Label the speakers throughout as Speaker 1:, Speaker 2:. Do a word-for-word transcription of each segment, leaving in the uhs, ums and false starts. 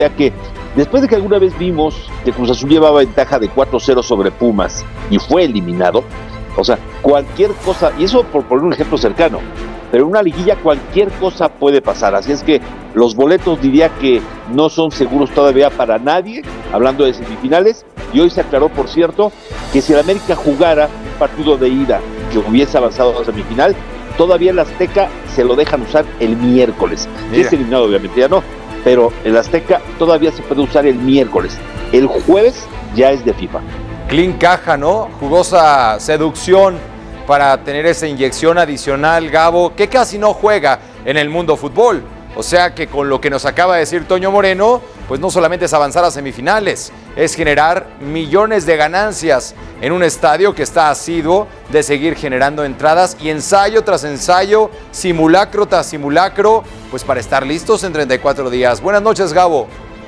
Speaker 1: que después de que alguna vez vimos que Cruz Azul llevaba ventaja de cuatro cero sobre Pumas y fue eliminado, o sea, cualquier cosa, y eso por poner un ejemplo cercano, pero en una liguilla cualquier cosa puede pasar, así es que los boletos diría que no son seguros todavía para nadie, hablando de semifinales, y hoy se aclaró, por cierto, que si el América jugara un partido de ida que hubiese avanzado a la semifinal, todavía el Azteca se lo dejan usar el miércoles. Si es eliminado, obviamente ya no, pero el Azteca todavía se puede usar el miércoles. El jueves ya es de FIFA.
Speaker 2: Clean caja, ¿no? Jugosa seducción para tener esa inyección adicional, Gabo, que casi no juega en el mundo fútbol. O sea que con lo que nos acaba de decir Toño Moreno, pues no solamente es avanzar a semifinales, es generar millones de ganancias en un estadio que está asiduo de seguir generando entradas y ensayo tras ensayo, simulacro tras simulacro, pues para estar listos en treinta y cuatro días. Buenas noches, Gabo.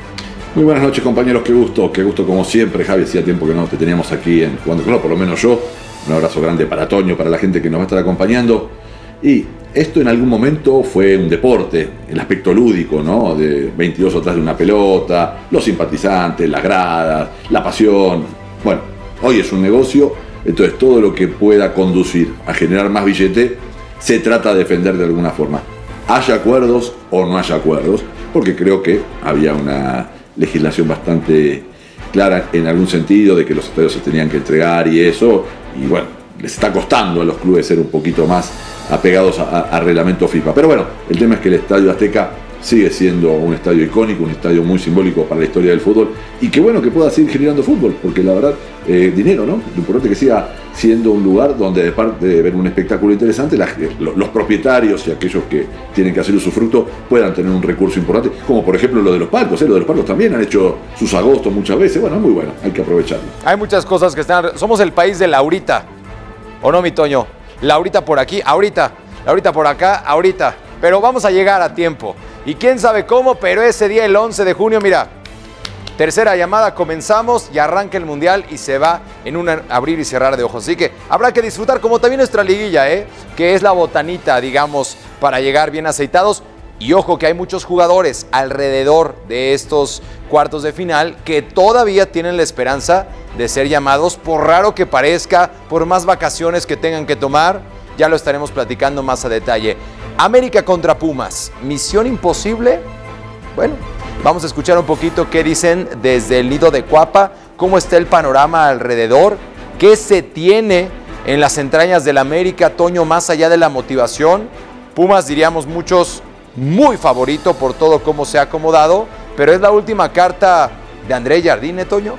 Speaker 3: Muy buenas noches, compañeros, qué gusto, qué gusto como siempre, Javi, hacía tiempo que no te teníamos aquí en Jugando Club, por lo menos yo. Un abrazo grande para Toño, para la gente que nos va a estar acompañando. Y esto en algún momento fue un deporte, el aspecto lúdico, ¿no? De veintidós atrás de una pelota, los simpatizantes, las gradas, la pasión. Bueno, hoy es un negocio, entonces todo lo que pueda conducir a generar más billete se trata de defender de alguna forma. Haya acuerdos o no haya acuerdos, porque creo que había una legislación bastante clara en algún sentido de que los estadios se tenían que entregar y eso, y bueno, les está costando a los clubes ser un poquito más apegados a, a, a reglamento FIFA. Pero bueno, el tema es que el Estadio Azteca sigue siendo un estadio icónico, un estadio muy simbólico para la historia del fútbol, y qué bueno que pueda seguir generando fútbol, porque la verdad, eh, dinero, ¿no? Lo importante es que siga siendo un lugar donde, de parte de ver un espectáculo interesante, la, los propietarios y aquellos que tienen que hacer usufructo puedan tener un recurso importante, como por ejemplo lo de los palcos, ¿eh? Lo de los palcos también han hecho sus agostos muchas veces, bueno, muy bueno, hay que aprovecharlo.
Speaker 2: Hay muchas cosas que están, somos el país de Laurita, ¿o no, mi Toño? Laurita por aquí, ahorita, Laurita por acá, ahorita, pero vamos a llegar a tiempo. Y quién sabe cómo, pero ese día, el once de junio, mira, tercera llamada, comenzamos y arranca el Mundial y se va en un abrir y cerrar de ojos. Así que habrá que disfrutar, como también nuestra liguilla, ¿eh? Que es la botanita, digamos, para llegar bien aceitados. Y ojo que hay muchos jugadores alrededor de estos cuartos de final que todavía tienen la esperanza de ser llamados, por raro que parezca, por más vacaciones que tengan que tomar. Ya lo estaremos platicando más a detalle. América contra Pumas, ¿misión imposible? Bueno, vamos a escuchar un poquito qué dicen desde el nido de Cuapa, cómo está el panorama alrededor, qué se tiene en las entrañas del América, Toño, más allá de la motivación. Pumas, diríamos muchos, muy favorito por todo cómo se ha acomodado, pero es la última carta de André Jardine, Toño.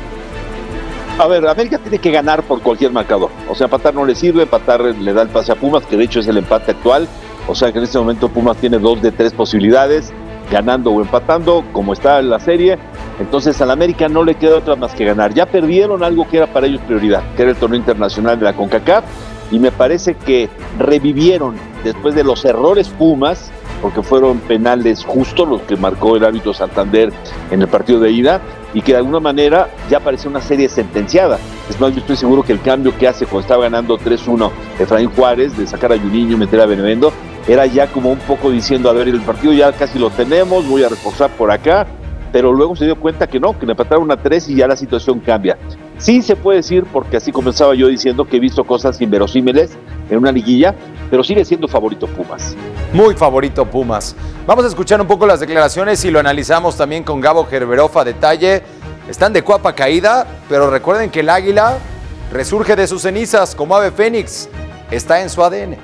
Speaker 1: A ver, América tiene que ganar por cualquier marcador. O sea, empatar no le sirve, empatar le da el pase a Pumas, que de hecho es el empate actual. O sea que en este momento Pumas tiene dos de tres posibilidades, ganando o empatando, como está en la serie. Entonces al América no le queda otra más que ganar. Ya perdieron algo que era para ellos prioridad, que era el torneo internacional de la CONCACAF, y me parece que revivieron después de los errores Pumas, porque fueron penales justos los que marcó el árbitro Santander en el partido de ida, y que de alguna manera ya parecía una serie sentenciada. Es más, yo estoy seguro que el cambio que hace cuando estaba ganando tres uno Efraín Juárez, de sacar a Juninho y meter a Benevendo, era ya como un poco diciendo, a ver, el partido ya casi lo tenemos, voy a reforzar por acá, pero luego se dio cuenta que no, que le empataron a tres y ya la situación cambia. Sí se puede decir, porque así comenzaba yo diciendo que he visto cosas inverosímiles en una liguilla, pero sigue siendo favorito Pumas.
Speaker 2: Muy favorito Pumas. Vamos a escuchar un poco las declaraciones y lo analizamos también con Gabo Gerberov a detalle. Están de cuapa caída, pero recuerden que el águila resurge de sus cenizas como ave fénix. Está en su A D N.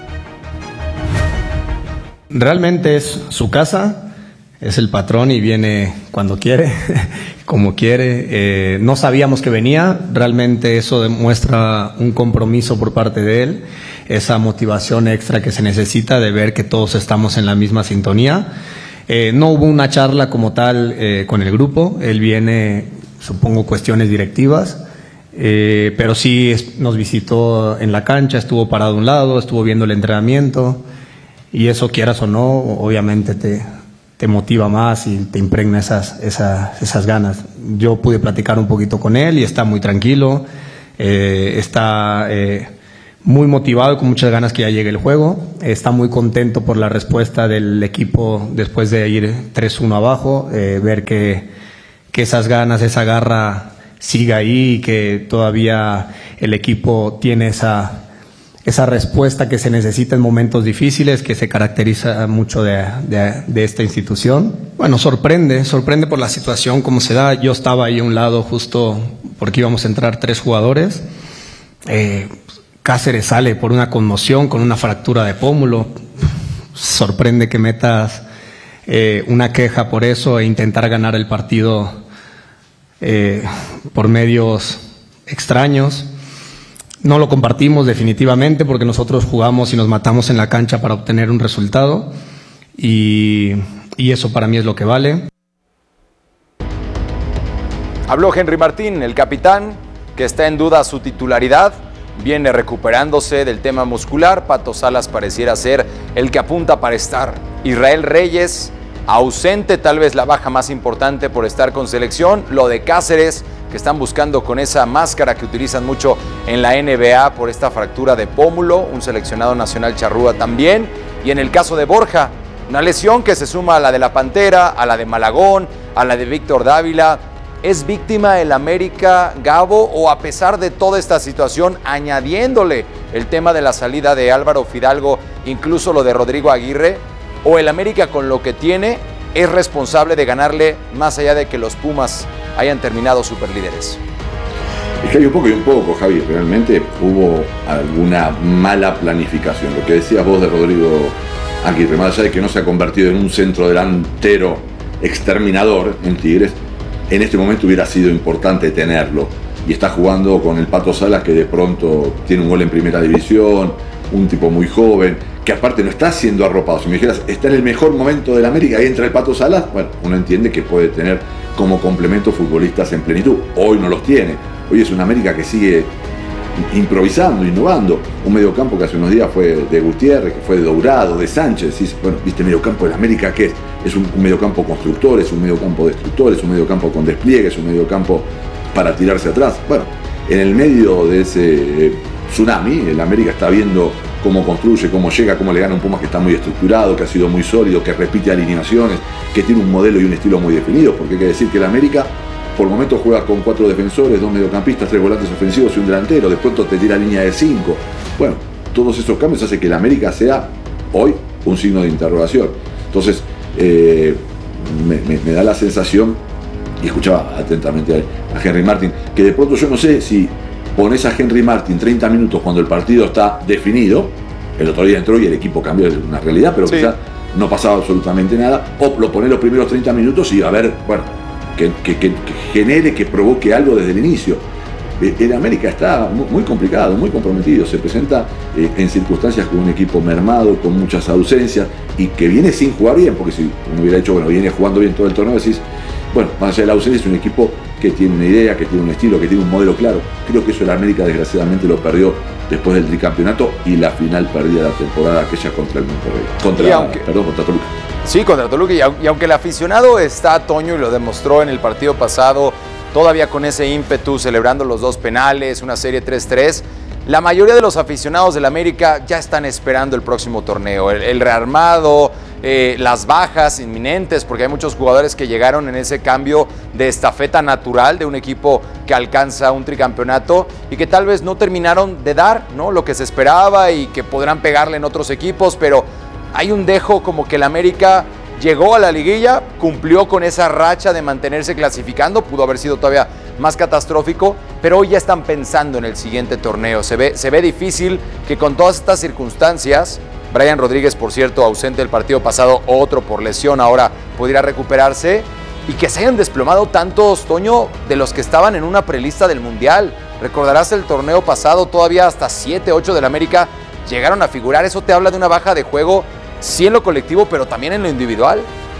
Speaker 4: Realmente es su casa, es el patrón y viene cuando quiere, como quiere. Eh, no sabíamos que venía, realmente eso demuestra un compromiso por parte de él, esa motivación extra que se necesita de ver que todos estamos en la misma sintonía. Eh, no hubo una charla como tal eh, con el grupo, él viene, supongo, cuestiones directivas, eh, pero sí es, nos visitó en la cancha, estuvo parado a un lado, estuvo viendo el entrenamiento. Y eso, quieras o no, obviamente te, te motiva más y te impregna esas, esas, esas ganas. Yo pude platicar un poquito con él y está muy tranquilo, eh, está eh, muy motivado y con muchas ganas que ya llegue el juego. Está muy contento por la respuesta del equipo después de ir tres uno abajo, eh, ver que, que esas ganas, esa garra sigue ahí y que todavía el equipo tiene esa, esa respuesta que se necesita en momentos difíciles, que se caracteriza mucho de, de, de esta institución. Bueno, sorprende, sorprende por la situación como se da. Yo estaba ahí a un lado justo porque íbamos a entrar tres jugadores. Eh, Cáceres sale por una conmoción con una fractura de pómulo. Sorprende que metas eh, una queja por eso e intentar ganar el partido eh, por medios extraños. No lo compartimos definitivamente porque nosotros jugamos y nos matamos en la cancha para obtener un resultado y, y eso para mí es lo que vale.
Speaker 2: Habló Henry Martín, el capitán, que está en duda su titularidad. Viene recuperándose del tema muscular. Pato Salas pareciera ser el que apunta para estar. Israel Reyes, ausente, tal vez la baja más importante por estar con selección. Lo de Cáceres, que están buscando con esa máscara que utilizan mucho en la N B A por esta fractura de pómulo. Un seleccionado nacional charrúa también. Y en el caso de Borja, una lesión que se suma a la de la Pantera, a la de Malagón, a la de Víctor Dávila. ¿Es víctima el América, Gabo, o a pesar de toda esta situación, añadiéndole el tema de la salida de Álvaro Fidalgo, incluso lo de Rodrigo Aguirre, o el América con lo que tiene es responsable de ganarle más allá de que los Pumas hayan terminado superlíderes?
Speaker 3: Es que hay un poco y un poco, Javi. Realmente hubo alguna mala planificación. Lo que decías vos de Rodrigo Aguirre, más allá de que no se ha convertido en un centro delantero exterminador en Tigres, en este momento hubiera sido importante tenerlo. Y está jugando con el Pato Salas, que de pronto tiene un gol en primera división, un tipo muy joven, que aparte no está siendo arropado. Si me dijeras, está en el mejor momento del América y entra el Pato Salas, bueno, uno entiende que puede tener como complemento futbolistas en plenitud. Hoy no los tiene. Hoy es un América que sigue improvisando, innovando. Un mediocampo que hace unos días fue de Gutiérrez, que fue de Dourado, de Sánchez. Y, bueno, viste, mediocampo del América, ¿qué es? Es un, un mediocampo constructor, es un mediocampo destructor, es un mediocampo con despliegue, es un mediocampo para tirarse atrás. Bueno, en el medio de ese tsunami, el América está viendo cómo construye, cómo llega, cómo le gana un Pumas que está muy estructurado, que ha sido muy sólido, que repite alineaciones, que tiene un modelo y un estilo muy definidos, porque hay que decir que el América por momentos juega con cuatro defensores, dos mediocampistas, tres volantes ofensivos y un delantero, de pronto te tira línea de cinco. Bueno, todos esos cambios hacen que el América sea hoy un signo de interrogación. Entonces, eh, me, me, me da la sensación, y escuchaba atentamente a, a Henry Martín, que de pronto yo no sé si pones a Henry Martín treinta minutos cuando el partido está definido, el otro día entró y el equipo cambió, es una realidad, pero sí, quizás no pasaba absolutamente nada, o lo pones los primeros treinta minutos y a ver, bueno, que, que, que, que genere, que provoque algo desde el inicio. El América está muy, muy complicado, muy comprometido, se presenta eh, en circunstancias con un equipo mermado, con muchas ausencias y que viene sin jugar bien, porque si uno hubiera dicho, bueno, viene jugando bien todo el torneo, decís, bueno, más allá de la ausencia, es un equipo que tiene una idea, que tiene un estilo, que tiene un modelo claro. Creo que eso el América desgraciadamente lo perdió después del tricampeonato y la final perdida de la temporada aquella contra el Monterrey, contra, aunque, perdón, contra Toluca.
Speaker 2: Sí, contra Toluca, y aunque el aficionado está, Toño, y lo demostró en el partido pasado, todavía con ese ímpetu, celebrando los dos penales, una serie tres tres, la mayoría de los aficionados del América ya están esperando el próximo torneo, el, el rearmado, eh, las bajas inminentes, porque hay muchos jugadores que llegaron en ese cambio de estafeta natural de un equipo que alcanza un tricampeonato y que tal vez no terminaron de dar, ¿no?, lo que se esperaba y que podrán pegarle en otros equipos, pero hay un dejo como que el América llegó a la liguilla, cumplió con esa racha de mantenerse clasificando, pudo haber sido todavía más catastrófico, pero hoy ya están pensando en el siguiente torneo. Se ve, se ve difícil que con todas estas circunstancias, Brian Rodríguez, por cierto, ausente del partido pasado, otro por lesión, ahora pudiera recuperarse, y que se hayan desplomado tantos, Toño, de los que estaban en una prelista del Mundial. Recordarás el torneo pasado, todavía hasta siete, ocho del América llegaron a figurar. Eso te habla de una baja de juego, sí en lo colectivo, pero también en lo individual.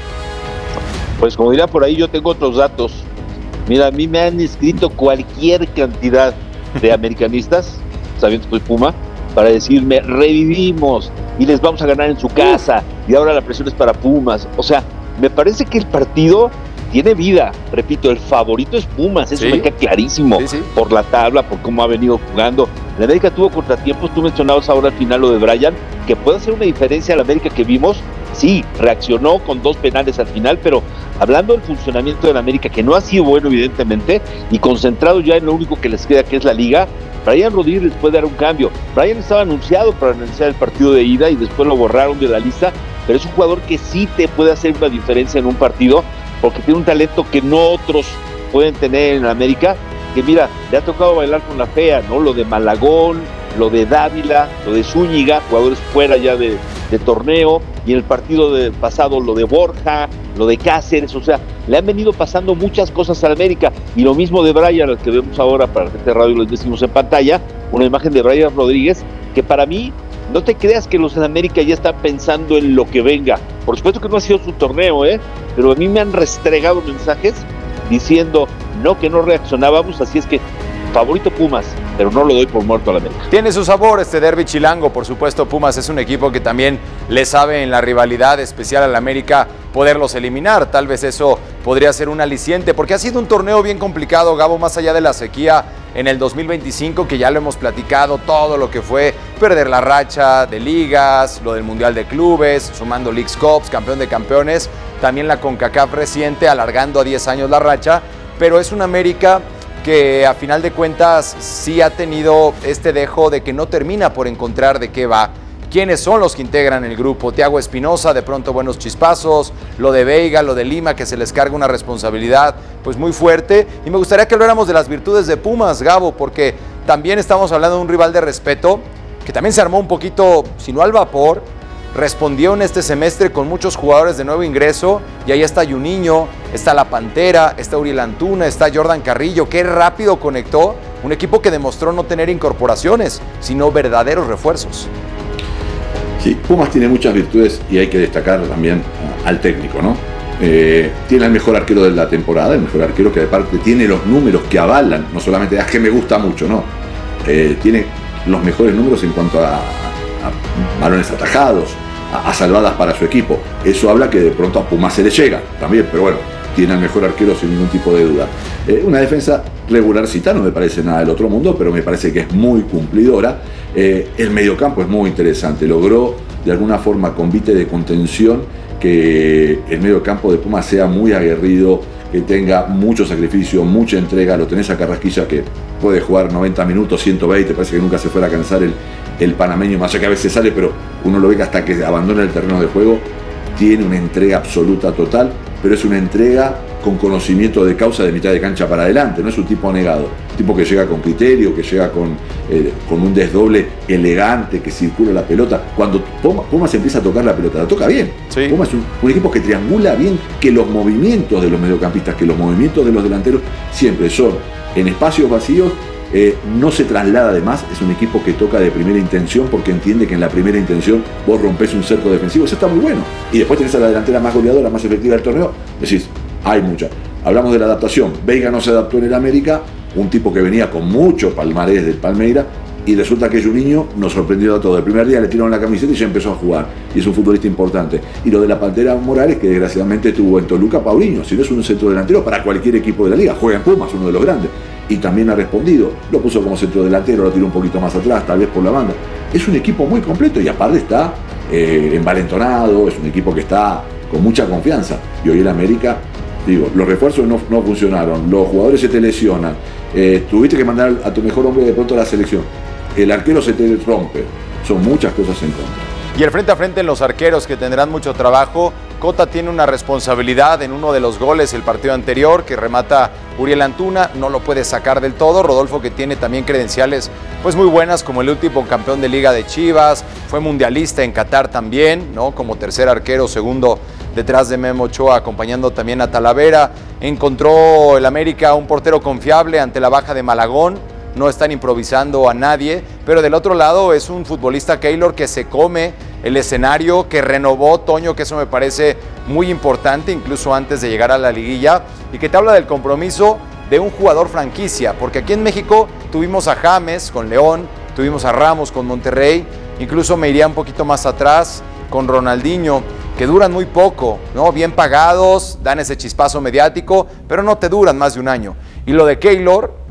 Speaker 1: Pues como dirá por ahí, yo tengo otros datos. Mira, a mí me han escrito cualquier cantidad de americanistas, sabiendo que soy Puma, para decirme, revivimos y les vamos a ganar en su casa y ahora la presión es para Pumas. O sea, me parece que el partido tiene vida. Repito, el favorito es Pumas, eso sí me queda clarísimo, sí, sí, por la tabla, por cómo ha venido jugando. El América tuvo contratiempos, tú mencionabas ahora al final lo de Brian, que puede hacer una diferencia al América que vimos. Sí, reaccionó con dos penales al final, pero hablando del funcionamiento del América, que no ha sido bueno evidentemente, y concentrado ya en lo único que les queda, que es la Liga, Brian Rodríguez les puede dar un cambio. Brian estaba anunciado para anunciar el partido de ida y después lo borraron de la lista, pero es un jugador que sí te puede hacer una diferencia en un partido, porque tiene un talento que no otros pueden tener en América, que mira, le ha tocado bailar con la fea, ¿no? Lo de Malagón, lo de Dávila, lo de Zúñiga, jugadores fuera ya de, de torneo, y en el partido de pasado lo de Borja, lo de Cáceres, o sea, le han venido pasando muchas cosas al América, y lo mismo de Brian, al que vemos ahora para este radio, les decimos en pantalla, una imagen de Brian Rodríguez, que para mí, no te creas que los en América ya están pensando en lo que venga, por supuesto que no ha sido su torneo, ¿eh? Pero a mí me han restregado mensajes diciendo, no, que no reaccionábamos, así es que favorito Pumas, pero no lo doy por muerto a la América.
Speaker 2: Tiene su sabor este derbi chilango, por supuesto. Pumas es un equipo que también le sabe en la rivalidad especial al América poderlos eliminar. Tal vez eso podría ser un aliciente, porque ha sido un torneo bien complicado, Gabo, más allá de la sequía en el dos mil veinticinco, que ya lo hemos platicado, todo lo que fue perder la racha de ligas, lo del Mundial de Clubes, sumando Leagues Cups, campeón de campeones, también la CONCACAF reciente, alargando a diez años la racha, pero es un América que a final de cuentas sí ha tenido este dejo de que no termina por encontrar de qué va. ¿Quiénes son los que integran el grupo? Thiago Espinosa, de pronto buenos chispazos, lo de Veiga, lo de Lima, que se les carga una responsabilidad pues muy fuerte. Y me gustaría que habláramos de las virtudes de Pumas, Gabo, porque también estamos hablando de un rival de respeto, que también se armó un poquito, si no al vapor, respondió en este semestre con muchos jugadores de nuevo ingreso, y ahí está Juninho, está La Pantera, está Uriel Antuna, está Jordan Carrillo, qué rápido conectó, un equipo que demostró no tener incorporaciones, sino verdaderos refuerzos.
Speaker 3: Sí, Pumas tiene muchas virtudes y hay que destacar también al técnico, ¿no? Eh, tiene el mejor arquero de la temporada, el mejor arquero que aparte tiene los números que avalan, no solamente, es que me gusta mucho, ¿no? Eh, tiene los mejores números en cuanto a, a, a balones atajados, a, a salvadas para su equipo. Eso habla que de pronto a Pumas se le llega también, pero bueno, tiene al mejor arquero sin ningún tipo de duda. Eh, una defensa regularcita, no me parece nada del otro mundo, pero me parece que es muy cumplidora. Eh, el mediocampo es muy interesante, logró de alguna forma con vite de contención que el mediocampo de Pumas sea muy aguerrido, que tenga mucho sacrificio, mucha entrega. Lo tenés a Carrasquilla, que puede jugar noventa minutos, ciento veinte, parece que nunca se fuera a cansar el, el panameño, más allá que a veces sale, pero uno lo ve que hasta que abandona el terreno de juego tiene una entrega absoluta, total, pero es una entrega con conocimiento de causa de mitad de cancha para adelante, no es un tipo negado, un tipo que llega con criterio, que llega con, eh, con un desdoble elegante, que circula la pelota. Cuando Pumas, Pumas empieza a tocar la pelota, la toca bien.
Speaker 2: Sí.
Speaker 3: Pumas es un, un equipo que triangula bien, que los movimientos de los mediocampistas, que los movimientos de los delanteros siempre son en espacios vacíos, eh, no se traslada de más. Es un equipo que toca de primera intención porque entiende que en la primera intención vos rompés un cerco defensivo, eso está muy bueno. Y después tenés a la delantera más goleadora, más efectiva del torneo, decís, hay mucha. Hablamos de la adaptación. Veiga no se adaptó en el América, un tipo que venía con mucho palmarés del Palmeiras, y resulta que Juninho nos sorprendió a todos. El primer día le tiraron la camiseta y ya empezó a jugar, y es un futbolista importante. Y lo de la Pantera Morales, que desgraciadamente tuvo en Toluca Paulinho, si no es un centro delantero para cualquier equipo de la liga, juega en Pumas, uno de los grandes, y también ha respondido, lo puso como centro delantero, lo tiró un poquito más atrás, tal vez por la banda. Es un equipo muy completo y aparte está eh, envalentonado, es un equipo que está con mucha confianza, y hoy el América, digo, los refuerzos no, no funcionaron, los jugadores se te lesionan, eh, tuviste que mandar a tu mejor hombre de pronto a la selección, el arquero se te rompe, son muchas cosas en contra.
Speaker 2: Y el frente a frente en los arqueros, que tendrán mucho trabajo. Cota tiene una responsabilidad en uno de los goles el partido anterior, que remata Uriel Antuna, no lo puede sacar del todo. Rodolfo, que tiene también credenciales pues muy buenas, como el último campeón de Liga de Chivas, fue mundialista en Qatar también, ¿no? Como tercer arquero, segundo detrás de Memo Ochoa, acompañando también a Talavera. Encontró el América un portero confiable ante la baja de Malagón. No están improvisando a nadie, pero del otro lado es un futbolista Keylor que se come el escenario, que renovó Toño, que eso me parece muy importante, incluso antes de llegar a la liguilla, y que te habla del compromiso de un jugador franquicia, porque aquí en México tuvimos a James con León, tuvimos a Ramos con Monterrey, incluso me iría un poquito más atrás con Ronaldinho, que duran muy poco, ¿no? Bien pagados, dan ese chispazo mediático, pero no te duran más de un año. Y lo de Keylor,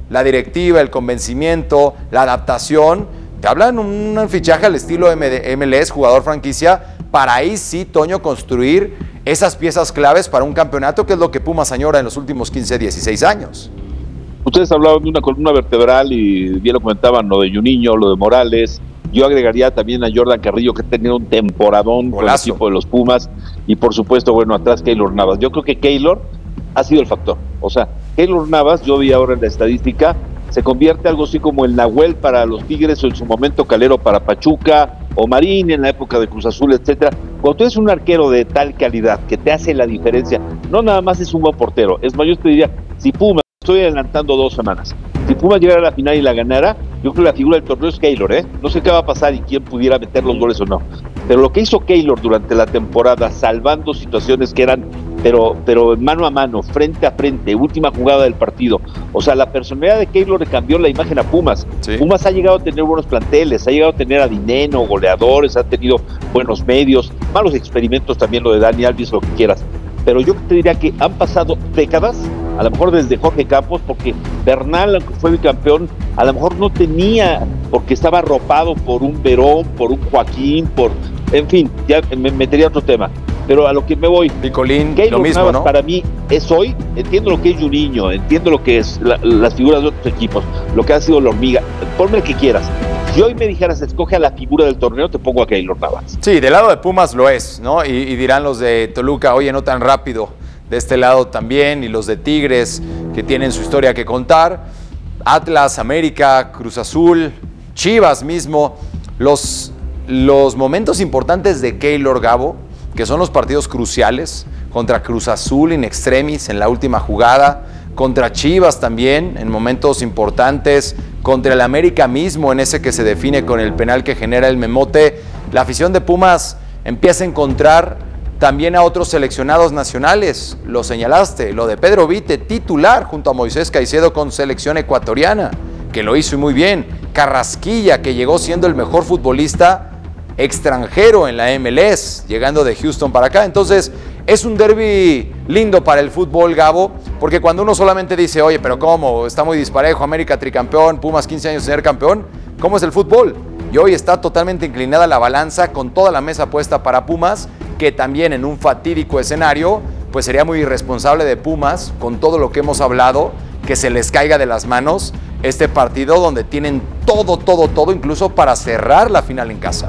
Speaker 2: la directiva, el convencimiento, la adaptación, te hablan un, un fichaje al estilo M L S, jugador franquicia, para ahí sí, Toño, construir esas piezas claves para un campeonato, que es lo que Pumas añora en los últimos quince, dieciséis años.
Speaker 1: Ustedes hablaban de una columna vertebral y bien lo comentaban, lo de Juninho, lo de Morales. Yo agregaría también a Jordan Carrillo, que ha tenido un temporadón con el equipo de los Pumas, y por supuesto, bueno, atrás Keylor Navas. Yo creo que Keylor ha sido el factor. O sea, Keylor Navas, yo vi ahora en la estadística, se convierte algo así como el Nahuel para los Tigres, o en su momento Calero para Pachuca, o Marín en la época de Cruz Azul, etcétera. Cuando tú eres un arquero de tal calidad que te hace la diferencia, no nada más es un buen portero. Es más, yo te diría, si Pumas, estoy adelantando dos semanas, si Pumas llegara a la final y la ganara, yo creo que la figura del torneo es Keylor, ¿eh? No sé qué va a pasar y quién pudiera meter los goles o no. Pero lo que hizo Keylor durante la temporada, salvando situaciones que eran, pero, pero mano a mano, frente a frente, última jugada del partido. O sea, la personalidad de Keylor le cambió la imagen a Pumas. Sí. Pumas ha llegado a tener buenos planteles, ha llegado a tener a Dineno, goleadores, ha tenido buenos medios, malos experimentos también, lo de Dani Alves, lo que quieras. Pero yo te diría que han pasado décadas, a lo mejor desde Jorge Campos, porque Bernal, aunque fue bicampeón, a lo mejor no tenía, porque estaba arropado por un Verón, por un Joaquín, por, en fin, ya me metería otro tema. Pero a lo que me voy,
Speaker 2: Picolín,
Speaker 1: Keylor
Speaker 2: lo mismo,
Speaker 1: Navas,
Speaker 2: ¿no?
Speaker 1: Para mí es hoy, entiendo lo que es Juninho, entiendo lo que es la, las figuras de otros equipos, lo que ha sido la hormiga, ponme el que quieras. Si hoy me dijeras, escoge a la figura del torneo, te pongo a Keylor Navas.
Speaker 2: Sí, del lado de Pumas lo es, ¿no? Y, y dirán los de Toluca, oye, no tan rápido. De este lado también, y los de Tigres, que tienen su historia que contar. Atlas, América, Cruz Azul, Chivas mismo. Los, los momentos importantes de Keylor, Gabo, que son los partidos cruciales, contra Cruz Azul in extremis en la última jugada, contra Chivas también en momentos importantes, contra el América mismo en ese que se define con el penal que genera el Memote. La afición de Pumas empieza a encontrar también a otros seleccionados nacionales, lo señalaste, lo de Pedro Vite, titular junto a Moisés Caicedo con selección ecuatoriana, que lo hizo y muy bien. Carrasquilla, que llegó siendo el mejor futbolista extranjero en la M L S, llegando de Houston para acá. Entonces, es un derbi lindo para el fútbol, Gabo, porque cuando uno solamente dice, oye, pero ¿cómo? Está muy disparejo, América tricampeón, Pumas quince años de ser campeón, ¿cómo es el fútbol? Y hoy está totalmente inclinada la balanza, con toda la mesa puesta para Pumas, que también en un fatídico escenario, pues sería muy irresponsable de Pumas, con todo lo que hemos hablado, que se les caiga de las manos este partido donde tienen todo, todo, todo, incluso para cerrar la final en casa.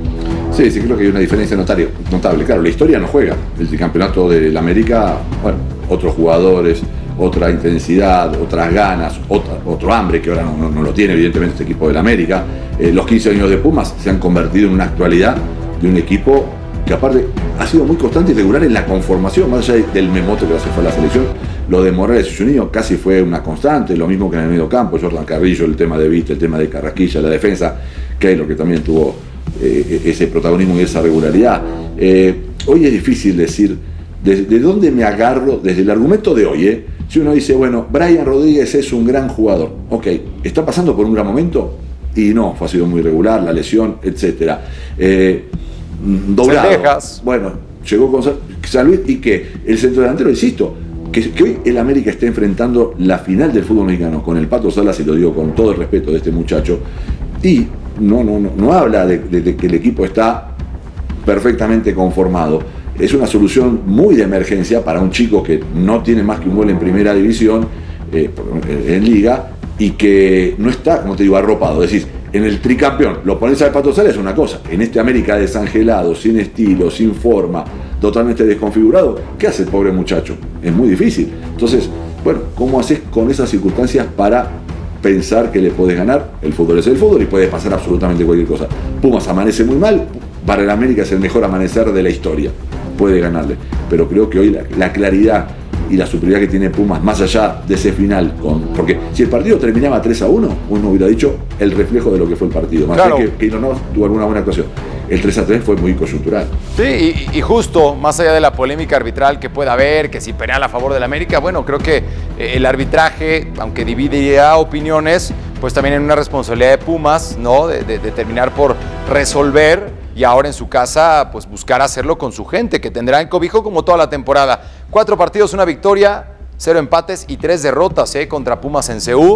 Speaker 3: Sí, sí, creo que hay una diferencia notable. notable. Claro, la historia no juega. El campeonato del América, bueno, otros jugadores, otra intensidad, otras ganas, otra, otro hambre, que ahora no, no, no lo tiene evidentemente este equipo del América. Eh, los quince años de Pumas se han convertido en una actualidad de un equipo que aparte ha sido muy constante y regular en la conformación, más allá del Memote que se fue a la selección. Lo de Morales y Juninho casi fue una constante, lo mismo que en el medio campo, Jordan Carrillo, el tema de Vite, el tema de Carrasquilla, la defensa, Keylor, que también tuvo eh, ese protagonismo y esa regularidad. Eh, hoy es difícil decir de, de dónde me agarro, desde el argumento de hoy, eh, si uno dice, bueno, Brian Rodríguez es un gran jugador, ok, ¿está pasando por un gran momento? Y no, fue, ha sido muy regular, la lesión, etcétera. Eh, doblado.
Speaker 2: Cendejas.
Speaker 3: Bueno, llegó con San Luis y que el centro delantero, insisto, que, que hoy el América está enfrentando la final del fútbol mexicano con el Pato Salas, y lo digo con todo el respeto de este muchacho, y no, no, no, no habla de, de, de que el equipo está perfectamente conformado. Es una solución muy de emergencia para un chico que no tiene más que un gol en primera división, eh, en liga, y que no está, como te digo, arropado. Es decir, en el tricampeón lo pones al Pato Salas, es una cosa. En este América desangelado, sin estilo, sin forma, totalmente desconfigurado, ¿qué hace el pobre muchacho? Es muy difícil. Entonces, bueno, ¿cómo haces con esas circunstancias para pensar que le podés ganar? El fútbol es el fútbol y puede pasar absolutamente cualquier cosa. Pumas amanece muy mal, para el América es el mejor amanecer de la historia, puede ganarle. Pero creo que hoy la, la claridad y la superioridad que tiene Pumas, más allá de ese final, con, porque si el partido terminaba tres a uno, uno hubiera dicho el reflejo de lo que fue el partido, más allá claro. que, que no tuvo alguna buena actuación. El tres a tres fue muy coyuntural.
Speaker 2: Sí, y, y justo, más allá de la polémica arbitral que pueda haber, que si penal a favor del América, bueno, creo que el arbitraje, aunque dividirá opiniones, pues también en una responsabilidad de Pumas, ¿no? De, de, de terminar por resolver, y ahora en su casa, pues buscar hacerlo con su gente, que tendrá en cobijo como toda la temporada. Cuatro partidos, una victoria, cero empates y tres derrotas, ¿eh? Contra Pumas en C U.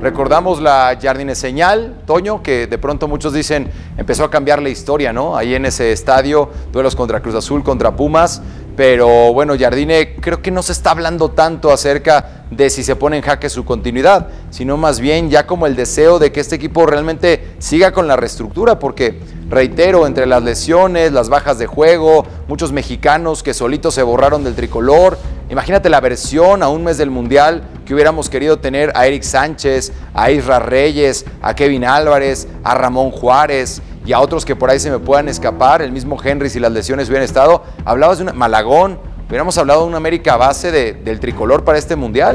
Speaker 2: Recordamos la Jardine señal, Toño, que de pronto muchos dicen empezó a cambiar la historia, ¿no? Ahí en ese estadio, duelos contra Cruz Azul, contra Pumas, pero bueno, Jardine creo que no se está hablando tanto acerca de si se pone en jaque su continuidad, sino más bien ya como el deseo de que este equipo realmente siga con la reestructura, porque reitero, entre las lesiones, las bajas de juego, muchos mexicanos que solitos se borraron del tricolor. Imagínate la versión a un mes del Mundial que hubiéramos querido tener a Eric Sánchez, a Isra Reyes, a Kevin Álvarez, a Ramón Juárez y a otros que por ahí se me puedan escapar, el mismo Henry si las lesiones hubieran estado. Hablabas de una, Malagón, hubiéramos hablado de una América base de, del tricolor para este Mundial.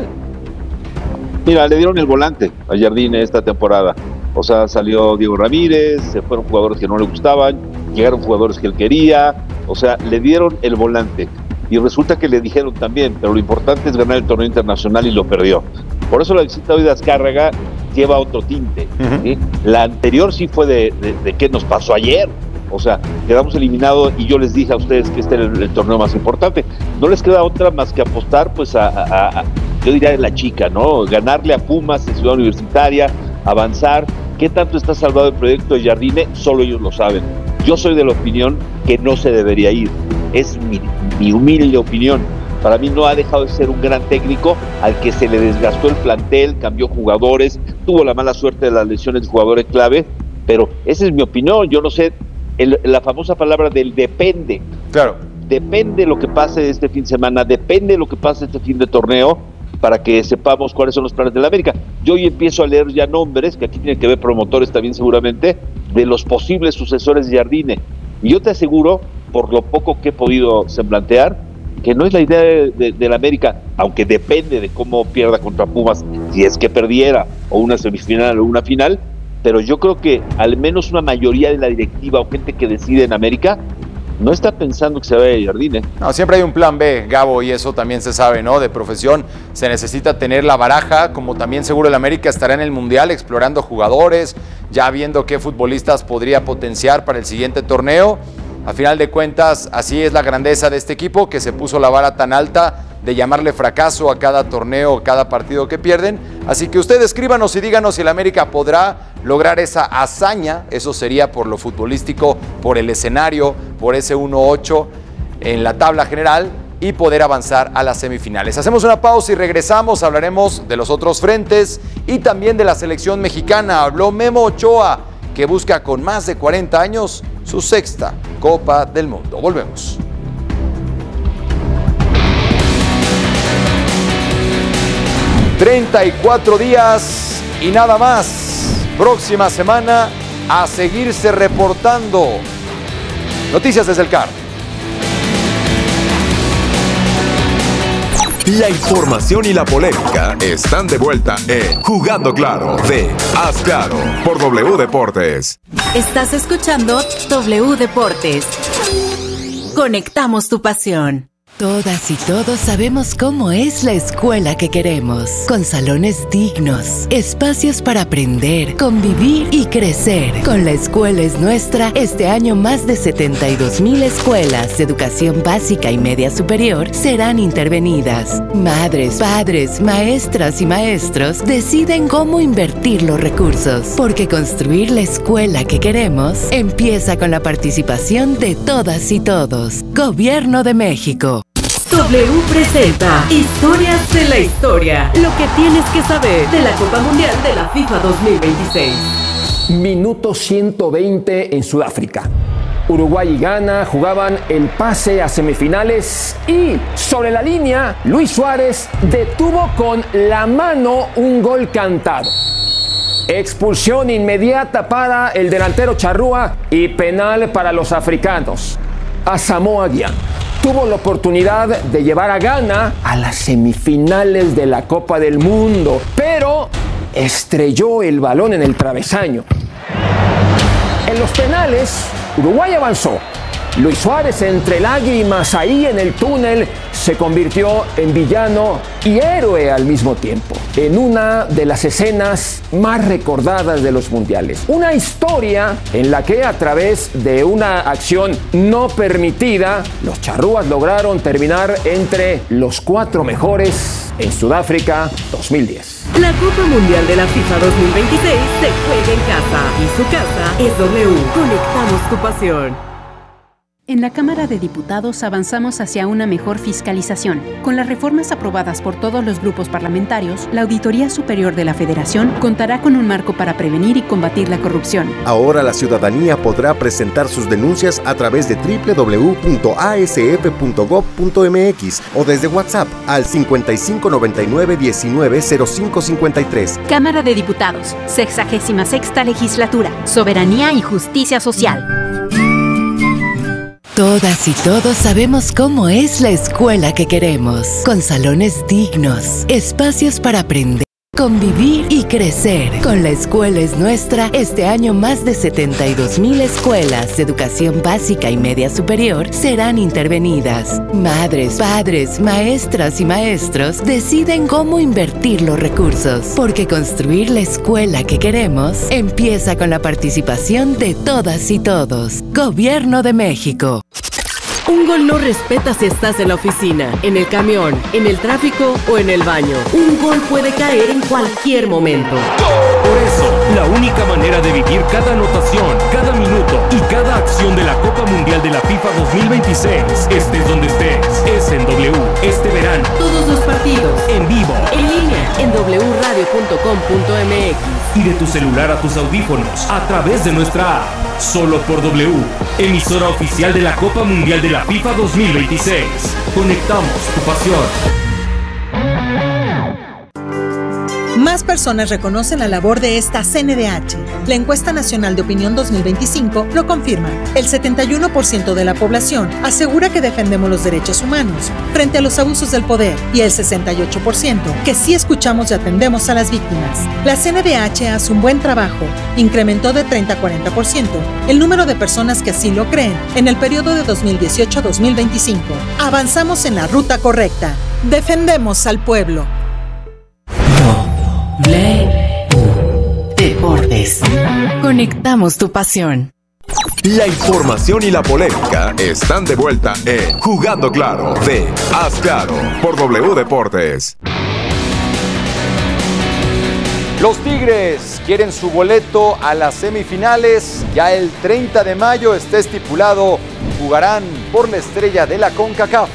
Speaker 1: Mira, le dieron el volante a Jardine esta temporada. O sea, salió Diego Ramírez, se fueron jugadores que no le gustaban, llegaron jugadores que él quería, o sea, le dieron el volante. Y resulta que le dijeron también, pero lo importante es ganar el torneo internacional y lo perdió. Por eso la visita hoy de Azcárraga lleva otro tinte. Uh-huh. ¿Sí? La anterior sí fue de, de, de qué nos pasó ayer. O sea, quedamos eliminados y yo les dije a ustedes que este era el, el torneo más importante. No les queda otra más que apostar, pues, a, a, a yo diría de la chica, ¿no? Ganarle a Pumas en Ciudad Universitaria, avanzar. ¿Qué tanto está salvado el proyecto de Jardine? Solo ellos lo saben. Yo soy de la opinión que no se debería ir. Es mi, mi humilde opinión. Para mí no ha dejado de ser un gran técnico al que se le desgastó el plantel, cambió jugadores, tuvo la mala suerte de las lesiones de jugadores clave, pero esa es mi opinión. Yo no sé, el, la famosa palabra del depende.
Speaker 2: Claro.
Speaker 1: Depende lo que pase este fin de semana, depende lo que pase este fin de torneo, para que sepamos cuáles son los planes de la América. Yo hoy empiezo a leer ya nombres, que aquí tienen que ver promotores también seguramente, de los posibles sucesores de Jardine. Y yo te aseguro, por lo poco que he podido semblantear, que no es la idea de, de, de la América, aunque depende de cómo pierda contra Pumas, si es que perdiera, o una semifinal o una final, pero yo creo que al menos una mayoría de la directiva o gente que decide en América no está pensando que se vaya a Jardine.
Speaker 2: No, siempre hay un plan B, Gabo, y eso también se sabe, ¿no? De profesión se necesita tener la baraja, como también seguro el América estará en el Mundial explorando jugadores, ya viendo qué futbolistas podría potenciar para el siguiente torneo. A final de cuentas, así es la grandeza de este equipo, que se puso la vara tan alta de llamarle fracaso a cada torneo, a cada partido que pierden. Así que ustedes escríbanos y díganos si el América podrá lograr esa hazaña. Eso sería por lo futbolístico, por el escenario, por ese uno ocho en la tabla general y poder avanzar a las semifinales. Hacemos una pausa y regresamos. Hablaremos de los otros frentes y también de la selección mexicana. Habló Memo Ochoa, que busca con más de cuarenta años su sexta Copa del Mundo. Volvemos. treinta y cuatro días y nada más. Próxima semana a seguirse reportando. Noticias desde el C A R.
Speaker 5: La información y la polémica están de vuelta en Jugando Claro de Haz Claro por W Deportes.
Speaker 6: Estás escuchando W Deportes. Conectamos tu pasión.
Speaker 7: Todas y todos sabemos cómo es la escuela que queremos, con salones dignos, espacios para aprender, convivir y crecer. Con La Escuela es Nuestra, este año más de setenta y dos mil escuelas de educación básica y media superior serán intervenidas. Madres, padres, maestras y maestros deciden cómo invertir los recursos, porque construir la escuela que queremos empieza con la participación de todas y todos. Gobierno de México.
Speaker 8: W presenta Historias de la Historia. Lo que tienes que saber de la Copa Mundial de la FIFA dos mil veintiséis.
Speaker 9: Minuto ciento veinte en Sudáfrica. Uruguay y Ghana jugaban el pase a semifinales y sobre la línea Luis Suárez detuvo con la mano un gol cantado. Expulsión inmediata para el delantero Charrúa y penal para los africanos. Asamoah Gyan tuvo la oportunidad de llevar a Ghana a las semifinales de la Copa del Mundo, pero estrelló el balón en el travesaño. En los penales, Uruguay avanzó. Luis Suárez, entre lágrimas ahí en el túnel, se convirtió en villano y héroe al mismo tiempo, en una de las escenas más recordadas de los mundiales. Una historia en la que a través de una acción no permitida, los charrúas lograron terminar entre los cuatro mejores en Sudáfrica dos mil diez.
Speaker 8: La Copa Mundial de la FIFA dos mil veintiséis se juega en casa y su casa es W. Conectamos tu pasión.
Speaker 10: En la Cámara de Diputados avanzamos hacia una mejor fiscalización. Con las reformas aprobadas por todos los grupos parlamentarios, la Auditoría Superior de la Federación contará con un marco para prevenir y combatir la corrupción.
Speaker 11: Ahora la ciudadanía podrá presentar sus denuncias a través de doble u doble u doble u punto a s f punto gob punto m x o desde WhatsApp al cincuenta y cinco noventa y nueve diecinueve cero cinco cincuenta y tres.
Speaker 10: Cámara de Diputados, sexagésima sexta legislatura, Soberanía y Justicia Social.
Speaker 7: Todas y todos sabemos cómo es la escuela que queremos, con salones dignos, espacios para aprender, convivir y crecer. Con La Escuela es Nuestra, este año más de setenta y dos mil escuelas de educación básica y media superior serán intervenidas. Madres, padres, maestras y maestros deciden cómo invertir los recursos, porque construir la escuela que queremos empieza con la participación de todas y todos. Gobierno de México.
Speaker 8: Un gol no respeta si estás en la oficina, en el camión, en el tráfico o en el baño. Un gol puede caer en cualquier momento.
Speaker 12: Por eso, la única manera de vivir cada anotación, cada minuto y cada acción de la Copa Mundial de la FIFA dos mil veintiséis, estés donde estés, es en W este verano.
Speaker 8: Todos los partidos,
Speaker 12: en vivo,
Speaker 8: en línea, en doble u radio punto com punto m x
Speaker 12: y de tu celular a tus audífonos a través de nuestra app. Solo por W, emisora oficial de la Copa Mundial de la FIFA dos mil veintiséis. Conectamos tu pasión.
Speaker 13: Más personas reconocen la labor de esta C N D H. La Encuesta Nacional de Opinión dos mil veinticinco lo confirma. El setenta y uno por ciento de la población asegura que defendemos los derechos humanos frente a los abusos del poder y el sesenta y ocho por ciento que sí escuchamos y atendemos a las víctimas. La C N D H hace un buen trabajo. Incrementó de treinta a cuarenta por ciento el número de personas que así lo creen en el periodo de dos mil dieciocho a dos mil veinticinco. Avanzamos en la ruta correcta. Defendemos al pueblo.
Speaker 7: Deportes. Conectamos tu pasión.
Speaker 5: La información y la polémica están de vuelta en Jugando Claro de Haz Claro por W Deportes.
Speaker 2: Los Tigres quieren su boleto a las semifinales. Ya el treinta de mayo está estipulado. Jugarán por la estrella de la CONCACAF.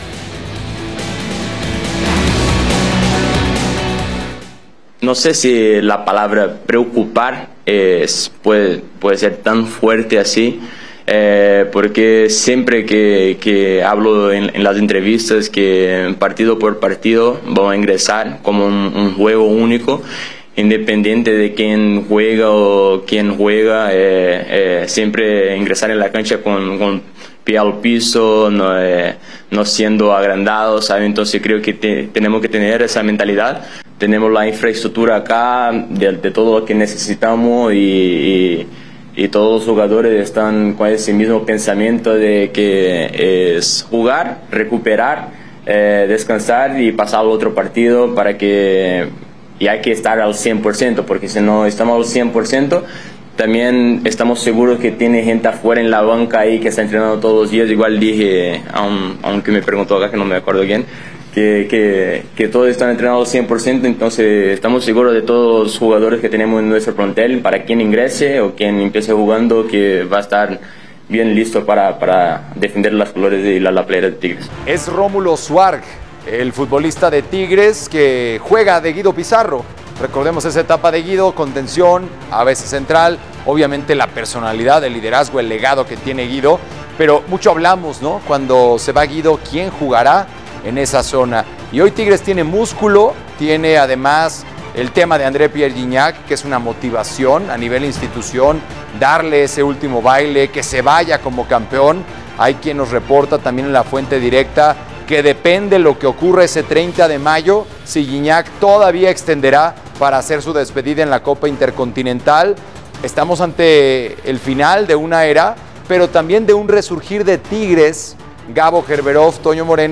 Speaker 14: No sé si la palabra preocupar es, puede, puede ser tan fuerte así, eh, porque siempre que, que hablo en, en las entrevistas que partido por partido vamos a ingresar como un, un juego único, independiente de quién juega o quién juega, eh, eh, siempre ingresar en la cancha con, con pie al piso, no, eh, no siendo agrandados, ¿sabe? Entonces creo que te, tenemos que tener esa mentalidad. Tenemos la infraestructura acá de, de todo lo que necesitamos y, y, y todos los jugadores están con ese mismo pensamiento de que es jugar, recuperar, eh, descansar y pasar al otro partido para que y hay que estar al cien por ciento, porque si no estamos al cien por ciento, también estamos seguros que tiene gente afuera en la banca ahí que está entrenando todos los días. Igual dije, aunque me preguntó acá que no me acuerdo bien, Que, que, que todos están entrenados al cien por ciento, entonces estamos seguros de todos los jugadores que tenemos en nuestro plantel, para quien ingrese o quien empiece jugando, que va a estar bien listo para, para defender las colores de la, la playera de Tigres.
Speaker 2: Es Rómulo Suárez, el futbolista de Tigres que juega de Guido Pizarro. Recordemos esa etapa de Guido, contención, a veces central, obviamente la personalidad, el liderazgo, el legado que tiene Guido, pero mucho hablamos, ¿no? Cuando se va Guido, ¿quién jugará en esa zona? Y hoy Tigres tiene músculo, tiene además el tema de André Pierre Gignac, que es una motivación a nivel institución, darle ese último baile, que se vaya como campeón. Hay quien nos reporta también en la fuente directa que depende lo que ocurra ese treinta de mayo, si Gignac todavía extenderá para hacer su despedida en la Copa Intercontinental. Estamos ante el final de una era, pero también de un resurgir de Tigres. Gabo Gerberov, Toño Moreno,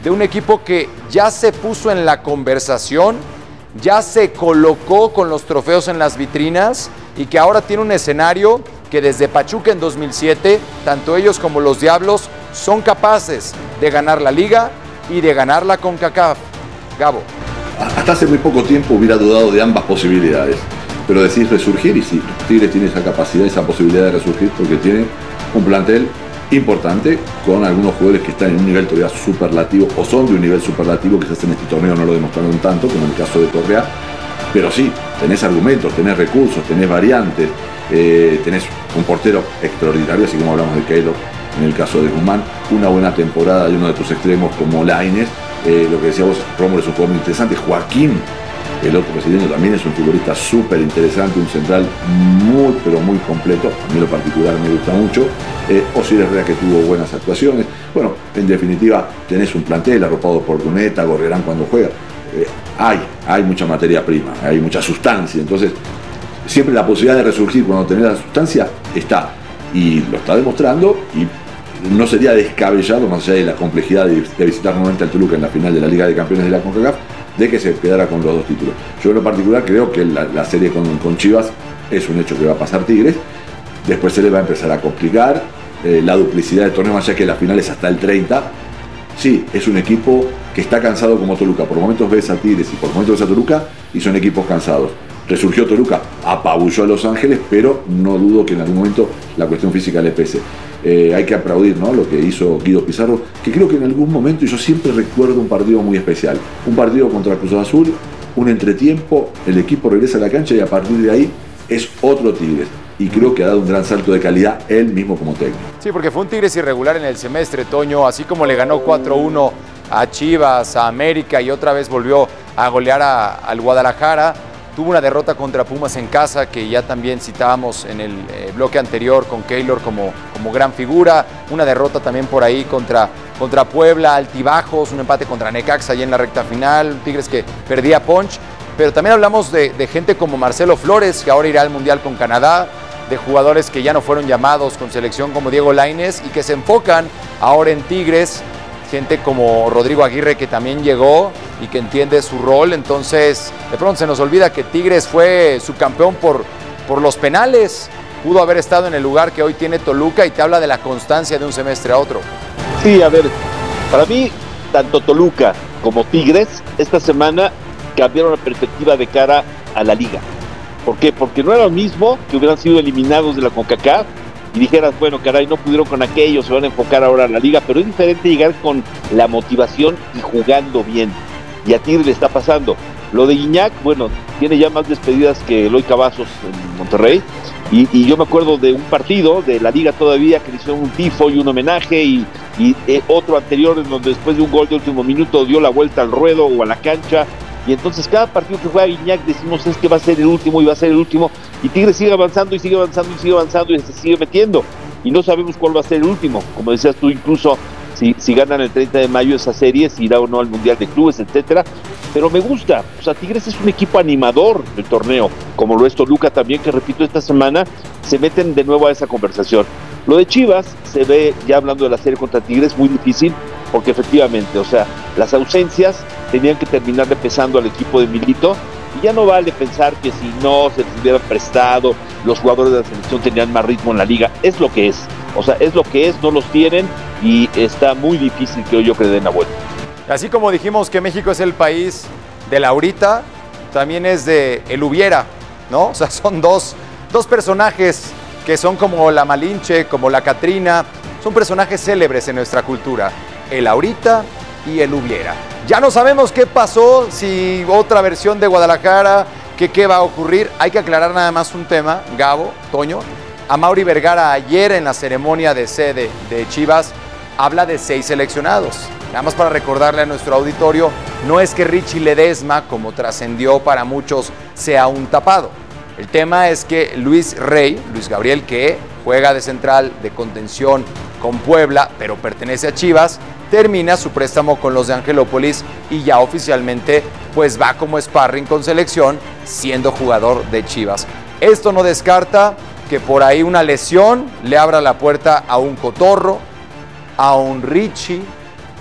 Speaker 2: de un equipo que ya se puso en la conversación, ya se colocó con los trofeos en las vitrinas y que ahora tiene un escenario que desde Pachuca en dos mil siete, tanto ellos como los Diablos son capaces de ganar la Liga y de ganar la CONCACAF. Gabo.
Speaker 3: Hasta hace muy poco tiempo hubiera dudado de ambas posibilidades, pero decís resurgir y sí, Tigres tiene esa capacidad, esa posibilidad de resurgir porque tiene un plantel importante con algunos jugadores que están en un nivel todavía superlativo o son de un nivel superlativo, quizás en este torneo no lo demostraron tanto como en el caso de Correa, pero sí, tenés argumentos, tenés recursos, tenés variantes, eh, tenés un portero extraordinario, así como hablamos de Keylor en el caso de Guzmán, una buena temporada de uno de tus extremos como Lainez, eh, lo que decía vos, Rómulo es un jugador muy interesante, Joaquín, el otro brasileño, también es un futbolista súper interesante, un central muy pero muy completo, a mí en lo particular me gusta mucho, eh, Osiris Herrera que tuvo buenas actuaciones, bueno, en definitiva tenés un plantel arropado por Cuneta, Gorrerán cuando juega, eh, hay, hay mucha materia prima, hay mucha sustancia, entonces siempre la posibilidad de resurgir cuando tenés la sustancia está, y lo está demostrando, y no sería descabellado, más allá de la complejidad de, de visitar nuevamente al Toluca en la final de la Liga de Campeones de la CONCACAF, de que se quedara con los dos títulos. Yo en lo particular creo que la, la serie con, con Chivas es un hecho que va a pasar Tigres, después se le va a empezar a complicar, eh, la duplicidad de torneos, más allá que la final es hasta el treinta, sí, es un equipo que está cansado como Toluca, por momentos ves a Tigres y por momentos ves a Toluca y son equipos cansados. Resurgió Toluca, apabulló a Los Ángeles, pero no dudo que en algún momento la cuestión física le pese. Eh, hay que aplaudir, ¿no?, lo que hizo Guido Pizarro, que creo que en algún momento, y yo siempre recuerdo un partido muy especial, un partido contra Cruz Azul, un entretiempo, el equipo regresa a la cancha y a partir de ahí es otro Tigres. Y creo que ha dado un gran salto de calidad él mismo como técnico.
Speaker 2: Sí, porque fue un Tigres irregular en el semestre, Toño, así como le ganó cuatro uno a Chivas, a América y otra vez volvió a golear a, al Guadalajara. Tuvo una derrota contra Pumas en casa, que ya también citábamos en el eh, bloque anterior con Keylor como, como gran figura. Una derrota también por ahí contra, contra Puebla, altibajos, un empate contra Necaxa allá en la recta final. Tigres que perdía punch. Pero también hablamos de, de gente como Marcelo Flores, que ahora irá al Mundial con Canadá, de jugadores que ya no fueron llamados con selección como Diego Lainez y que se enfocan ahora en Tigres. Gente como Rodrigo Aguirre, que también llegó y que entiende su rol. Entonces, de pronto se nos olvida que Tigres fue subcampeón por, por los penales. Pudo haber estado en el lugar que hoy tiene Toluca y te habla de la constancia de un semestre a otro.
Speaker 1: Sí, a ver, para mí, tanto Toluca como Tigres, esta semana cambiaron la perspectiva de cara a la Liga. ¿Por qué? Porque no era lo mismo que hubieran sido eliminados de la CONCACAF y dijeras, bueno, caray, no pudieron con aquello, se van a enfocar ahora a la Liga, pero es diferente llegar con la motivación y jugando bien, y a Tigres le está pasando. Lo de Guiñac, bueno, tiene ya más despedidas que Eloy Cavazos en Monterrey, y, y yo me acuerdo de un partido de la Liga todavía que le hicieron un tifo y un homenaje, y, y eh, otro anterior en donde después de un gol de último minuto dio la vuelta al ruedo o a la cancha, y entonces cada partido que juega Guiñac decimos es que va a ser el último y va a ser el último, y Tigres sigue avanzando y sigue avanzando y sigue avanzando y se sigue metiendo, y no sabemos cuál va a ser el último, como decías tú, incluso si, si ganan el treinta de mayo esa serie, si irá o no al Mundial de Clubes, etcétera, pero me gusta, o sea, Tigres es un equipo animador del torneo, como lo es Toluca también, que repito, esta semana se meten de nuevo a esa conversación. Lo de Chivas se ve, ya hablando de la serie contra Tigres, muy difícil, porque efectivamente, o sea, las ausencias tenían que terminarle pesando al equipo de Milito, y ya no vale pensar que si no se les hubiera prestado, los jugadores de la selección tenían más ritmo en la liga. Es lo que es, o sea, es lo que es, no los tienen, y está muy difícil que yo que le den la vuelta.
Speaker 2: Así como dijimos que México es el país de la ahorita, también es de el hubiera, ¿no? O sea, son dos, dos personajes que son como la Malinche, como la Catrina, son personajes célebres en nuestra cultura, el ahorita y el hubiera. Ya no sabemos qué pasó, si otra versión de Guadalajara, que qué va a ocurrir. Hay que aclarar nada más un tema, Gabo, Toño. Amaury Vergara ayer en la ceremonia de sede de Chivas habla de seis seleccionados. Nada más para recordarle a nuestro auditorio, no es que Richie Ledesma, como trascendió para muchos, sea un tapado. El tema es que Luis Rey, Luis Gabriel, que juega de central de contención con Puebla, pero pertenece a Chivas, termina su préstamo con los de Angelópolis y ya oficialmente pues va como sparring con selección, siendo jugador de Chivas. Esto no descarta que por ahí una lesión le abra la puerta a un Cotorro, a un Richie,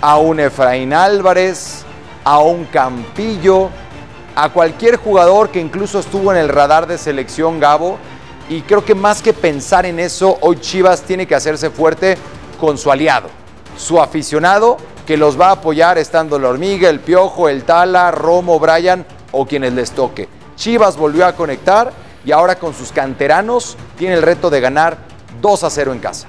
Speaker 2: a un Efraín Álvarez, a un Campillo, a cualquier jugador que incluso estuvo en el radar de selección, Gabo, y creo que más que pensar en eso, hoy Chivas tiene que hacerse fuerte con su aliado, su aficionado, que los va a apoyar estando la Hormiga, el Piojo, el Tala, Romo, Brian o quienes les toque. Chivas volvió a conectar y ahora con sus canteranos tiene el reto de ganar dos a cero en casa.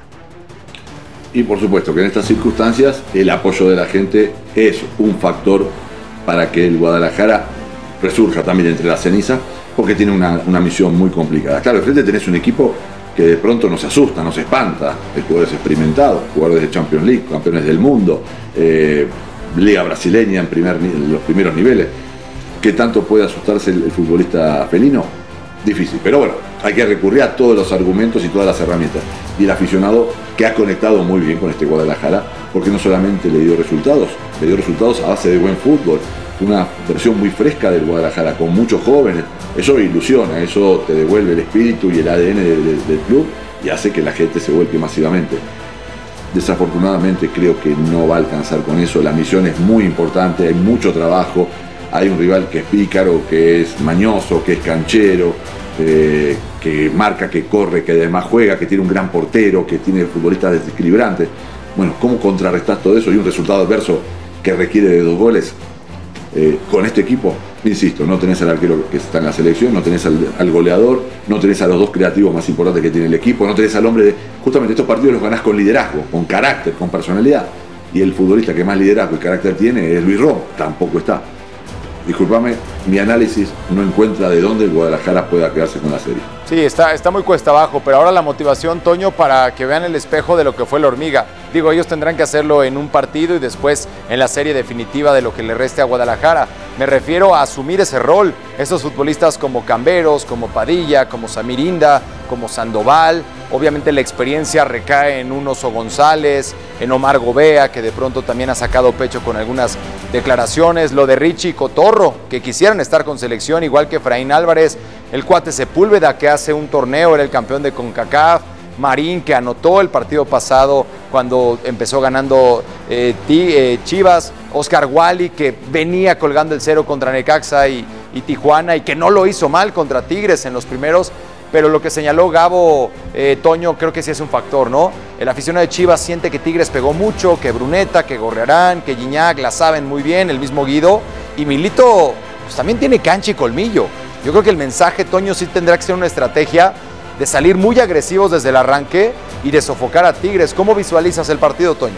Speaker 3: Y por supuesto que en estas circunstancias el apoyo de la gente es un factor para que el Guadalajara resurja también entre las cenizas, porque tiene una, una misión muy complicada. Claro, de frente tenés un equipo que de pronto nos asusta, nos espanta, de jugadores experimentados, jugadores de Champions League, campeones del mundo, eh, Liga Brasileña en, primer, en los primeros niveles. ¿Qué tanto puede asustarse el, el futbolista felino? Difícil, pero bueno, hay que recurrir a todos los argumentos y todas las herramientas. Y el aficionado que ha conectado muy bien con este Guadalajara, porque no solamente le dio resultados, le dio resultados a base de buen fútbol, una versión muy fresca del Guadalajara, con muchos jóvenes. Eso ilusiona, eso te devuelve el espíritu y el A D N del, del, del club y hace que la gente se vuelque masivamente. Desafortunadamente creo que no va a alcanzar con eso. La misión es muy importante, hay mucho trabajo, hay un rival que es pícaro, que es mañoso, que es canchero, eh, que marca, que corre, que además juega, que tiene un gran portero, que tiene futbolistas desequilibrantes. Bueno, ¿cómo contrarrestás todo eso y un resultado adverso que requiere de dos goles? Eh, con este equipo, insisto, no tenés al arquero que está en la selección, no tenés al, al goleador, no tenés a los dos creativos más importantes que tiene el equipo, no tenés al hombre de... Justamente estos partidos los ganás con liderazgo, con carácter, con personalidad. Y el futbolista que más liderazgo y carácter tiene es Luis Romo, tampoco está. Disculpame, mi análisis no encuentra de dónde el Guadalajara pueda quedarse con la serie.
Speaker 2: Sí, está, está muy cuesta abajo, pero ahora la motivación, Toño, para que vean el espejo de lo que fue la Hormiga. Digo, ellos tendrán que hacerlo en un partido y después en la serie definitiva de lo que le reste a Guadalajara. Me refiero a asumir ese rol. Esos futbolistas como Camberos, como Padilla, como Samirinda, como Sandoval. Obviamente la experiencia recae en un Oso González, en Omar Gobea, que de pronto también ha sacado pecho con algunas declaraciones. Lo de Richie y Cotorro, que quisieran estar con selección, igual que Efraín Álvarez. El cuate Sepúlveda, que hace un torneo, era el campeón de CONCACAF. Marín, que anotó el partido pasado cuando empezó ganando eh, eh, Chivas. Oscar Wally, que venía colgando el cero contra Necaxa y, y Tijuana, y que no lo hizo mal contra Tigres en los primeros. Pero lo que señaló Gabo, eh, Toño, creo que sí es un factor, ¿no? El aficionado de Chivas siente que Tigres pegó mucho, que Bruneta, que Gorrearán, que Gignac la saben muy bien, el mismo Guido. Y Milito pues, también tiene cancha y colmillo. Yo creo que el mensaje, Toño, sí tendrá que ser una estrategia de salir muy agresivos desde el arranque y de sofocar a Tigres. ¿Cómo visualizas el partido, Toño?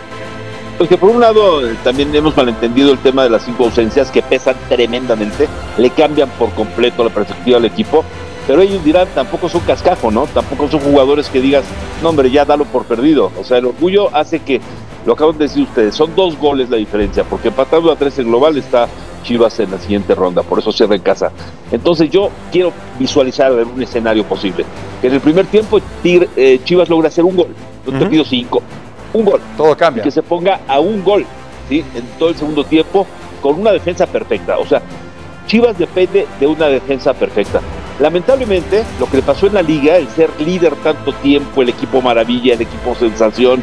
Speaker 1: Pues que por un lado eh, también hemos malentendido el tema de las cinco ausencias que pesan tremendamente, le cambian por completo la perspectiva del equipo, pero ellos dirán, tampoco son cascajo, ¿no? Tampoco son jugadores que digas, no hombre, ya dalo por perdido. O sea, el orgullo hace que, lo acaban de decir ustedes, son dos goles la diferencia, porque empatando a tres en global está Chivas en la siguiente ronda, por eso cierra en casa. Entonces yo quiero visualizar un escenario posible, que en el primer tiempo Tigre, eh, Chivas logra hacer un gol, no uh-huh. te pido cinco, un gol.
Speaker 2: Todo cambia.
Speaker 1: Y que se ponga a un gol, ¿sí? En todo el segundo tiempo, con una defensa perfecta. O sea, Chivas depende de una defensa perfecta. Lamentablemente, lo que le pasó en la liga, el ser líder tanto tiempo, el equipo maravilla, el equipo sensación,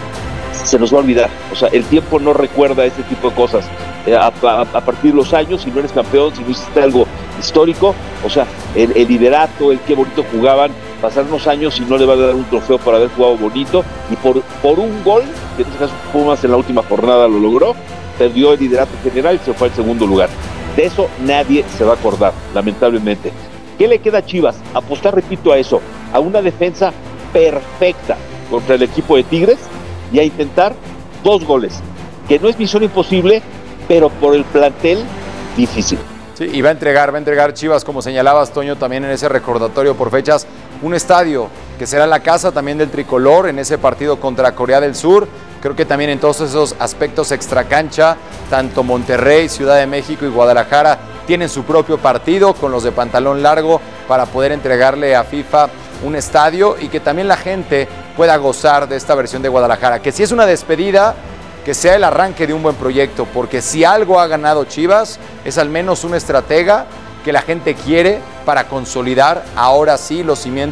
Speaker 1: se nos va a olvidar. O sea, el tiempo no recuerda ese tipo de cosas. Eh, a, a, a partir de los años, si no eres campeón, si no hiciste algo histórico, o sea, el, el liderato, el qué bonito jugaban, pasaron unos años y no le va a dar un trofeo por haber jugado bonito, y por, por un gol, que en este caso Pumas en la última jornada lo logró, perdió el liderato general y se fue al segundo lugar. De eso nadie se va a acordar, lamentablemente. ¿Qué le queda a Chivas? Apostar, repito, a eso, a una defensa perfecta contra el equipo de Tigres y a intentar dos goles, que no es misión imposible, pero por el plantel, difícil.
Speaker 2: Sí, y va a entregar, va a entregar Chivas, como señalabas, Toño, también en ese recordatorio por fechas, un estadio que será la casa también del tricolor en ese partido contra Corea del Sur. Creo que también en todos esos aspectos extracancha, tanto Monterrey, Ciudad de México y Guadalajara tienen su propio partido con los de pantalón largo para poder entregarle a FIFA un estadio y que también la gente pueda gozar de esta versión de Guadalajara. Que si es una despedida, que sea el arranque de un buen proyecto, porque si algo ha ganado Chivas, es al menos una estratega que la gente quiere para consolidar ahora sí los cimientos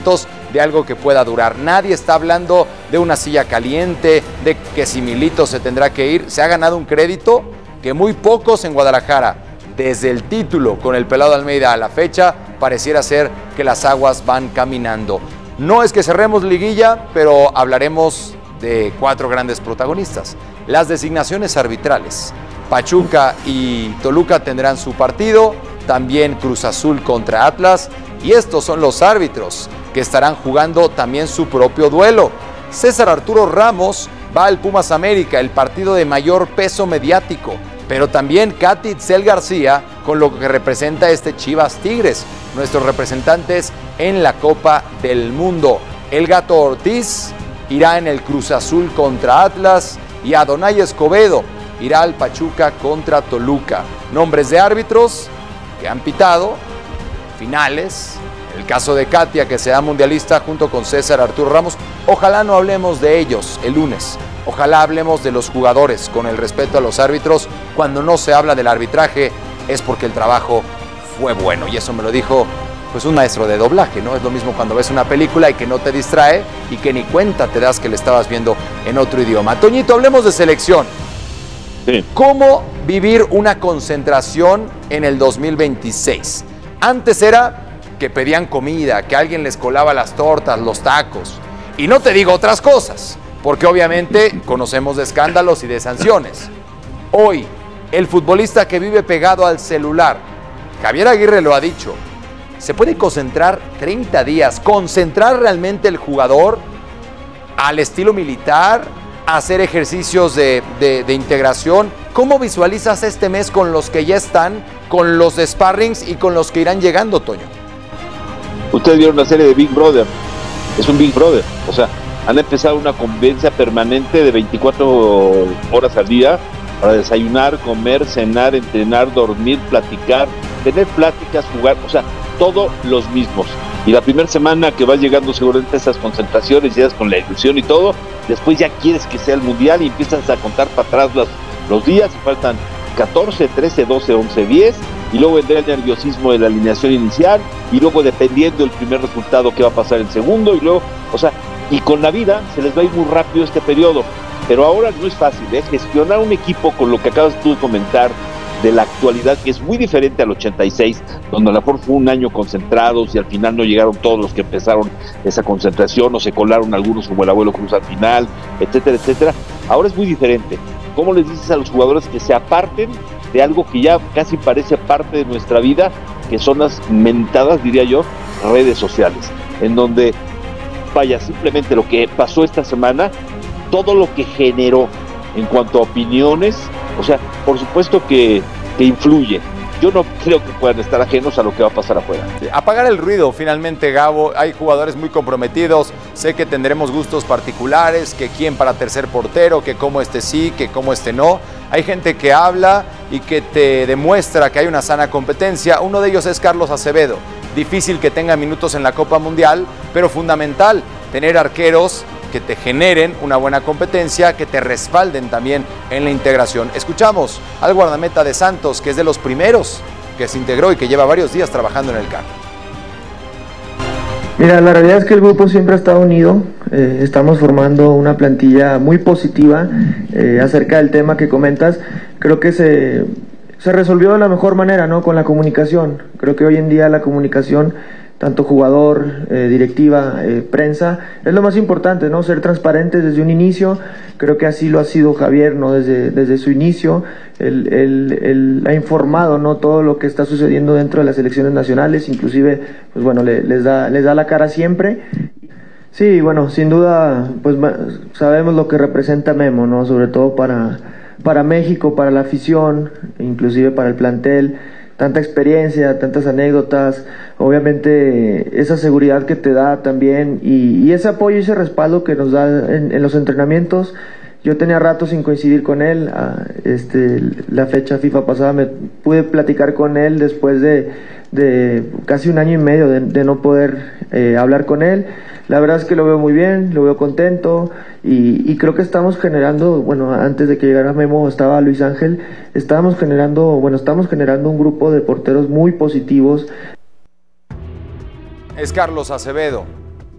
Speaker 2: de algo que pueda durar. Nadie está hablando de una silla caliente, de que si Milito se tendrá que ir. Se ha ganado un crédito que muy pocos en Guadalajara, desde el título con el Pelado Almeida a la fecha, pareciera ser que las aguas van caminando. No es que cerremos liguilla, pero hablaremos de cuatro grandes protagonistas. Las designaciones arbitrales. Pachuca y Toluca tendrán su partido, también Cruz Azul contra Atlas, y estos son los árbitros que estarán jugando también su propio duelo. César Arturo Ramos va al Pumas América, el partido de mayor peso mediático, pero también Katy Itzel García con lo que representa este Chivas Tigres, nuestros representantes en la Copa del Mundo. El Gato Ortiz irá en el Cruz Azul contra Atlas y Adonai Escobedo irá al Pachuca contra Toluca. Nombres de árbitros que han pitado finales. El caso de Katia, que será mundialista junto con César Arturo Ramos. Ojalá no hablemos de ellos el lunes. Ojalá hablemos de los jugadores con el respeto a los árbitros. Cuando no se habla del arbitraje es porque el trabajo fue bueno. Y eso me lo dijo pues un maestro de doblaje, ¿no? Es lo mismo cuando ves una película y que no te distrae y que ni cuenta te das que le estabas viendo en otro idioma. Toñito, hablemos de selección. Sí. ¿Cómo vivir una concentración en el dos mil veintiséis? Antes era que pedían comida, que alguien les colaba las tortas, los tacos. Y no te digo otras cosas, porque obviamente conocemos de escándalos y de sanciones. Hoy, el futbolista que vive pegado al celular, Javier Aguirre lo ha dicho, se puede concentrar treinta días, concentrar realmente el jugador al estilo militar, hacer ejercicios de, de, de integración. ¿Cómo visualizas este mes con los que ya están, con los de sparrings y con los que irán llegando, Toño?
Speaker 1: Ustedes vieron la serie de Big Brother, es un Big Brother, o sea, han empezado una convivencia permanente de veinticuatro horas al día para desayunar, comer, cenar, entrenar, dormir, platicar, tener pláticas, jugar, o sea, todos los mismos. Y la primera semana que vas llegando seguramente a esas concentraciones, llegas con la ilusión y todo, después ya quieres que sea el mundial y empiezas a contar para atrás los, los días, y faltan catorce, trece, doce, once, diez, y luego vendrá el nerviosismo de la alineación inicial, y luego dependiendo del primer resultado que va a pasar el segundo, y luego, o sea, y con la vida se les va a ir muy rápido este periodo, pero ahora no es fácil, ¿eh? Gestionar un equipo con lo que acabas tú de comentar, de la actualidad, que es muy diferente al ochenta y seis, donde a lo mejor fue un año concentrados y al final no llegaron todos los que empezaron esa concentración, o se colaron algunos como el Abuelo Cruz al final, etcétera, etcétera. Ahora es muy diferente. ¿Cómo les dices a los jugadores que se aparten de algo que ya casi parece parte de nuestra vida, que son las mentadas, diría yo, redes sociales, en donde, vaya, simplemente lo que pasó esta semana, todo lo que generó en cuanto a opiniones, o sea, por supuesto que, que influye. Yo no creo que puedan estar ajenos a lo que va a pasar afuera.
Speaker 2: Apagar el ruido, finalmente, Gabo. Hay jugadores muy comprometidos. Sé que tendremos gustos particulares, que quién para tercer portero, que cómo este sí, que cómo este no. Hay gente que habla y que te demuestra que hay una sana competencia. Uno de ellos es Carlos Acevedo. Difícil que tenga minutos en la Copa Mundial, pero fundamental tener arqueros que te generen una buena competencia, que te respalden también en la integración. Escuchamos al guardameta de Santos, que es de los primeros que se integró y que lleva varios días trabajando en el C A R.
Speaker 15: Mira, la realidad es que el grupo siempre ha estado unido, eh, estamos formando una plantilla muy positiva. Eh, acerca del tema que comentas, creo que se, se resolvió de la mejor manera, ¿no? Con la comunicación. Creo que hoy en día la comunicación, tanto jugador, eh, directiva, eh, prensa, es lo más importante, ¿no? Ser transparentes desde un inicio. Creo que así lo ha sido Javier, ¿no? Desde, desde su inicio, él, él, él ha informado, ¿no? Todo lo que está sucediendo dentro de las selecciones nacionales, inclusive, pues bueno, le, les da, les da la cara siempre. Sí, bueno, sin duda, pues sabemos lo que representa Memo, ¿no? Sobre todo para, para México, para la afición, inclusive para el plantel. Tanta experiencia, tantas anécdotas, obviamente esa seguridad que te da también, y, y ese apoyo y ese respaldo que nos da en, en los entrenamientos. Yo tenía rato sin coincidir con él, a, este, la fecha FIFA pasada me pude platicar con él después de, de casi un año y medio de, de no poder eh, hablar con él. La verdad es que lo veo muy bien, lo veo contento, y, y creo que estamos generando, bueno, antes de que llegara Memo estaba Luis Ángel, estábamos generando, bueno, estamos generando un grupo de porteros muy positivos.
Speaker 2: Es Carlos Acevedo,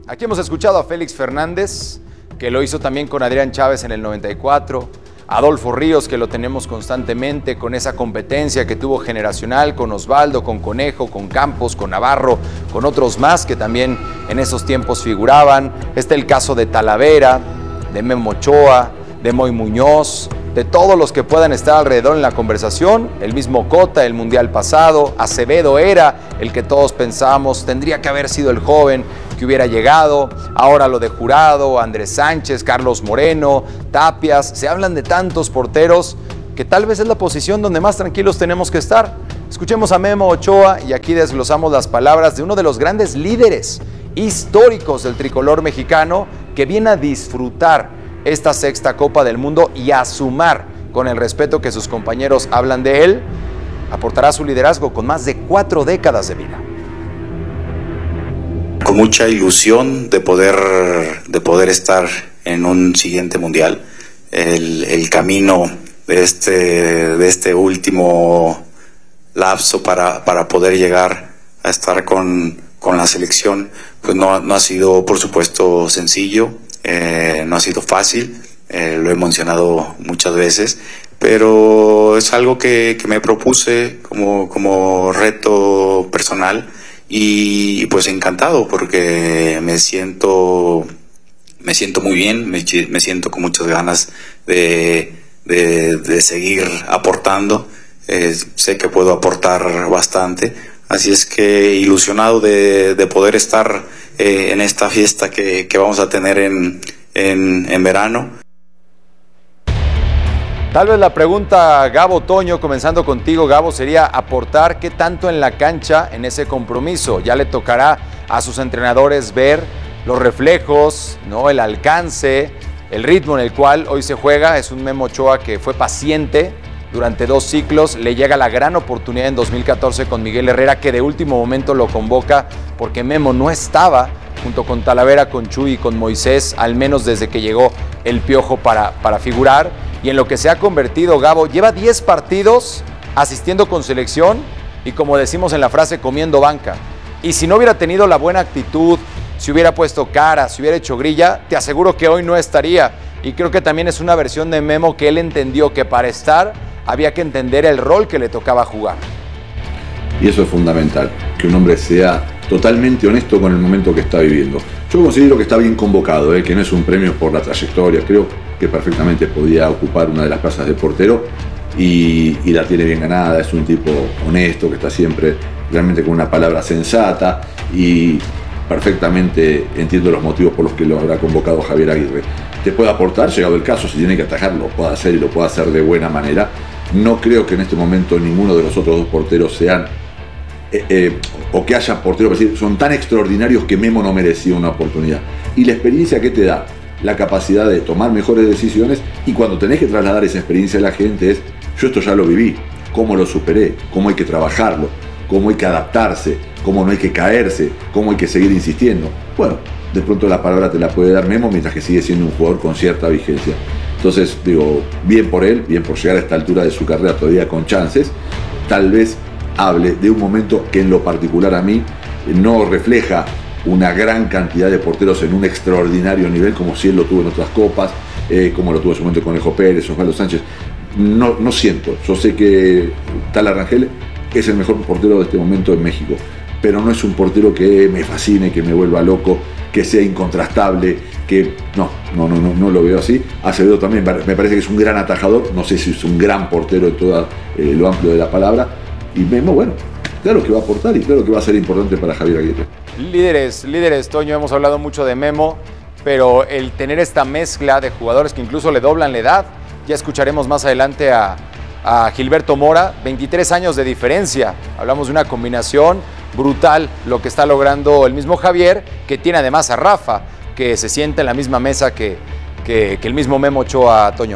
Speaker 2: Aquí hemos escuchado a Félix Fernández, que lo hizo también con Adrián Chávez en el noventa y cuatro, Adolfo Ríos, que lo tenemos constantemente con esa competencia que tuvo generacional con Osvaldo, con Conejo, con Campos, con Navarro, con otros más que también en esos tiempos figuraban. Está el caso de Talavera, de Memo Ochoa, de Moy Muñoz, de todos los que puedan estar alrededor en la conversación. El mismo Cota, el Mundial pasado, Acevedo era el que todos pensábamos tendría que haber sido el joven que hubiera llegado. Ahora lo de Jurado, Andrés Sánchez, Carlos Moreno, Tapias. Se hablan de tantos porteros que tal vez es la posición donde más tranquilos tenemos que estar. Escuchemos a Memo Ochoa y aquí desglosamos las palabras de uno de los grandes líderes históricos del tricolor mexicano que viene a disfrutar esta sexta Copa del Mundo y a sumar con el respeto que sus compañeros hablan de él. Aportará su liderazgo con más de cuatro décadas de vida.
Speaker 16: Con mucha ilusión de poder, de poder estar en un siguiente mundial. El, el camino de este, de este último lapso para, para poder llegar a estar con, con la selección, pues no, no ha sido, por supuesto, sencillo, eh, no ha sido fácil, eh, lo he mencionado muchas veces, pero es algo que, que me propuse como, como reto personal. Y pues encantado porque me siento me siento muy bien, me, me siento con muchas ganas de, de, de seguir aportando. Eh, sé que puedo aportar bastante, así es que ilusionado de, de poder estar eh, en esta fiesta que, que vamos a tener en, en, en verano.
Speaker 2: Tal vez la pregunta, Gabo Toño, comenzando contigo, Gabo, sería aportar qué tanto en la cancha en ese compromiso. Ya le tocará a sus entrenadores ver los reflejos, ¿no? El alcance, el ritmo en el cual hoy se juega. Es un Memo Ochoa que fue paciente durante dos ciclos. Le llega la gran oportunidad en dos mil catorce con Miguel Herrera, que de último momento lo convoca porque Memo no estaba junto con Talavera, con Chuy y con Moisés, al menos desde que llegó el Piojo para, para figurar. Y en lo que se ha convertido, Gabo, lleva diez partidos asistiendo con selección y, como decimos en la frase, comiendo banca. Y si no hubiera tenido la buena actitud, si hubiera puesto cara, si hubiera hecho grilla, te aseguro que hoy no estaría. Y creo que también es una versión de Memo que él entendió que para estar había que entender el rol que le tocaba jugar.
Speaker 3: Y eso es fundamental, que un hombre sea totalmente honesto con el momento que está viviendo. Yo considero que está bien convocado, ¿eh? Que no es un premio por la trayectoria, creo que perfectamente podía ocupar una de las plazas de portero y, y la tiene bien ganada. Es un tipo honesto que está siempre realmente con una palabra sensata y perfectamente entiendo los motivos por los que lo habrá convocado Javier Aguirre. Te puede aportar, llegado el caso, si tiene que atajar, lo puede hacer y lo puede hacer de buena manera. No creo que en este momento ninguno de los otros dos porteros sean eh, eh, o que haya porteros que son tan extraordinarios que Memo no merecía una oportunidad. Y la experiencia que te da, la capacidad de tomar mejores decisiones, y cuando tenés que trasladar esa experiencia a la gente es, yo esto ya lo viví, cómo lo superé, cómo hay que trabajarlo, cómo hay que adaptarse, cómo no hay que caerse, cómo hay que seguir insistiendo. Bueno, de pronto la palabra te la puede dar Memo mientras que sigue siendo un jugador con cierta vigencia. Entonces, digo, bien por él, bien por llegar a esta altura de su carrera todavía con chances. Tal vez hable de un momento que en lo particular a mí no refleja una gran cantidad de porteros en un extraordinario nivel como si él lo tuvo en otras copas, eh, como lo tuvo en su momento con Conejo Pérez, Osvaldo Sánchez. No, no siento, yo sé que Tala Rangel es el mejor portero de este momento en México, pero no es un portero que me fascine, que me vuelva loco, que sea incontrastable, que no, no, no, no, no lo veo así. Acevedo también me parece que es un gran atajador, no sé si es un gran portero en todo eh, lo amplio de la palabra, y Memo, bueno, claro que va a aportar y claro que va a ser importante para Javier Aguirre.
Speaker 2: Líderes, líderes, Toño, hemos hablado mucho de Memo, pero el tener esta mezcla de jugadores que incluso le doblan la edad, ya escucharemos más adelante a, a Gilberto Mora, veintitrés años de diferencia, hablamos de una combinación brutal, lo que está logrando el mismo Javier, que tiene además a Rafa, que se sienta en la misma mesa que, que, que el mismo Memo Ochoa, Toño.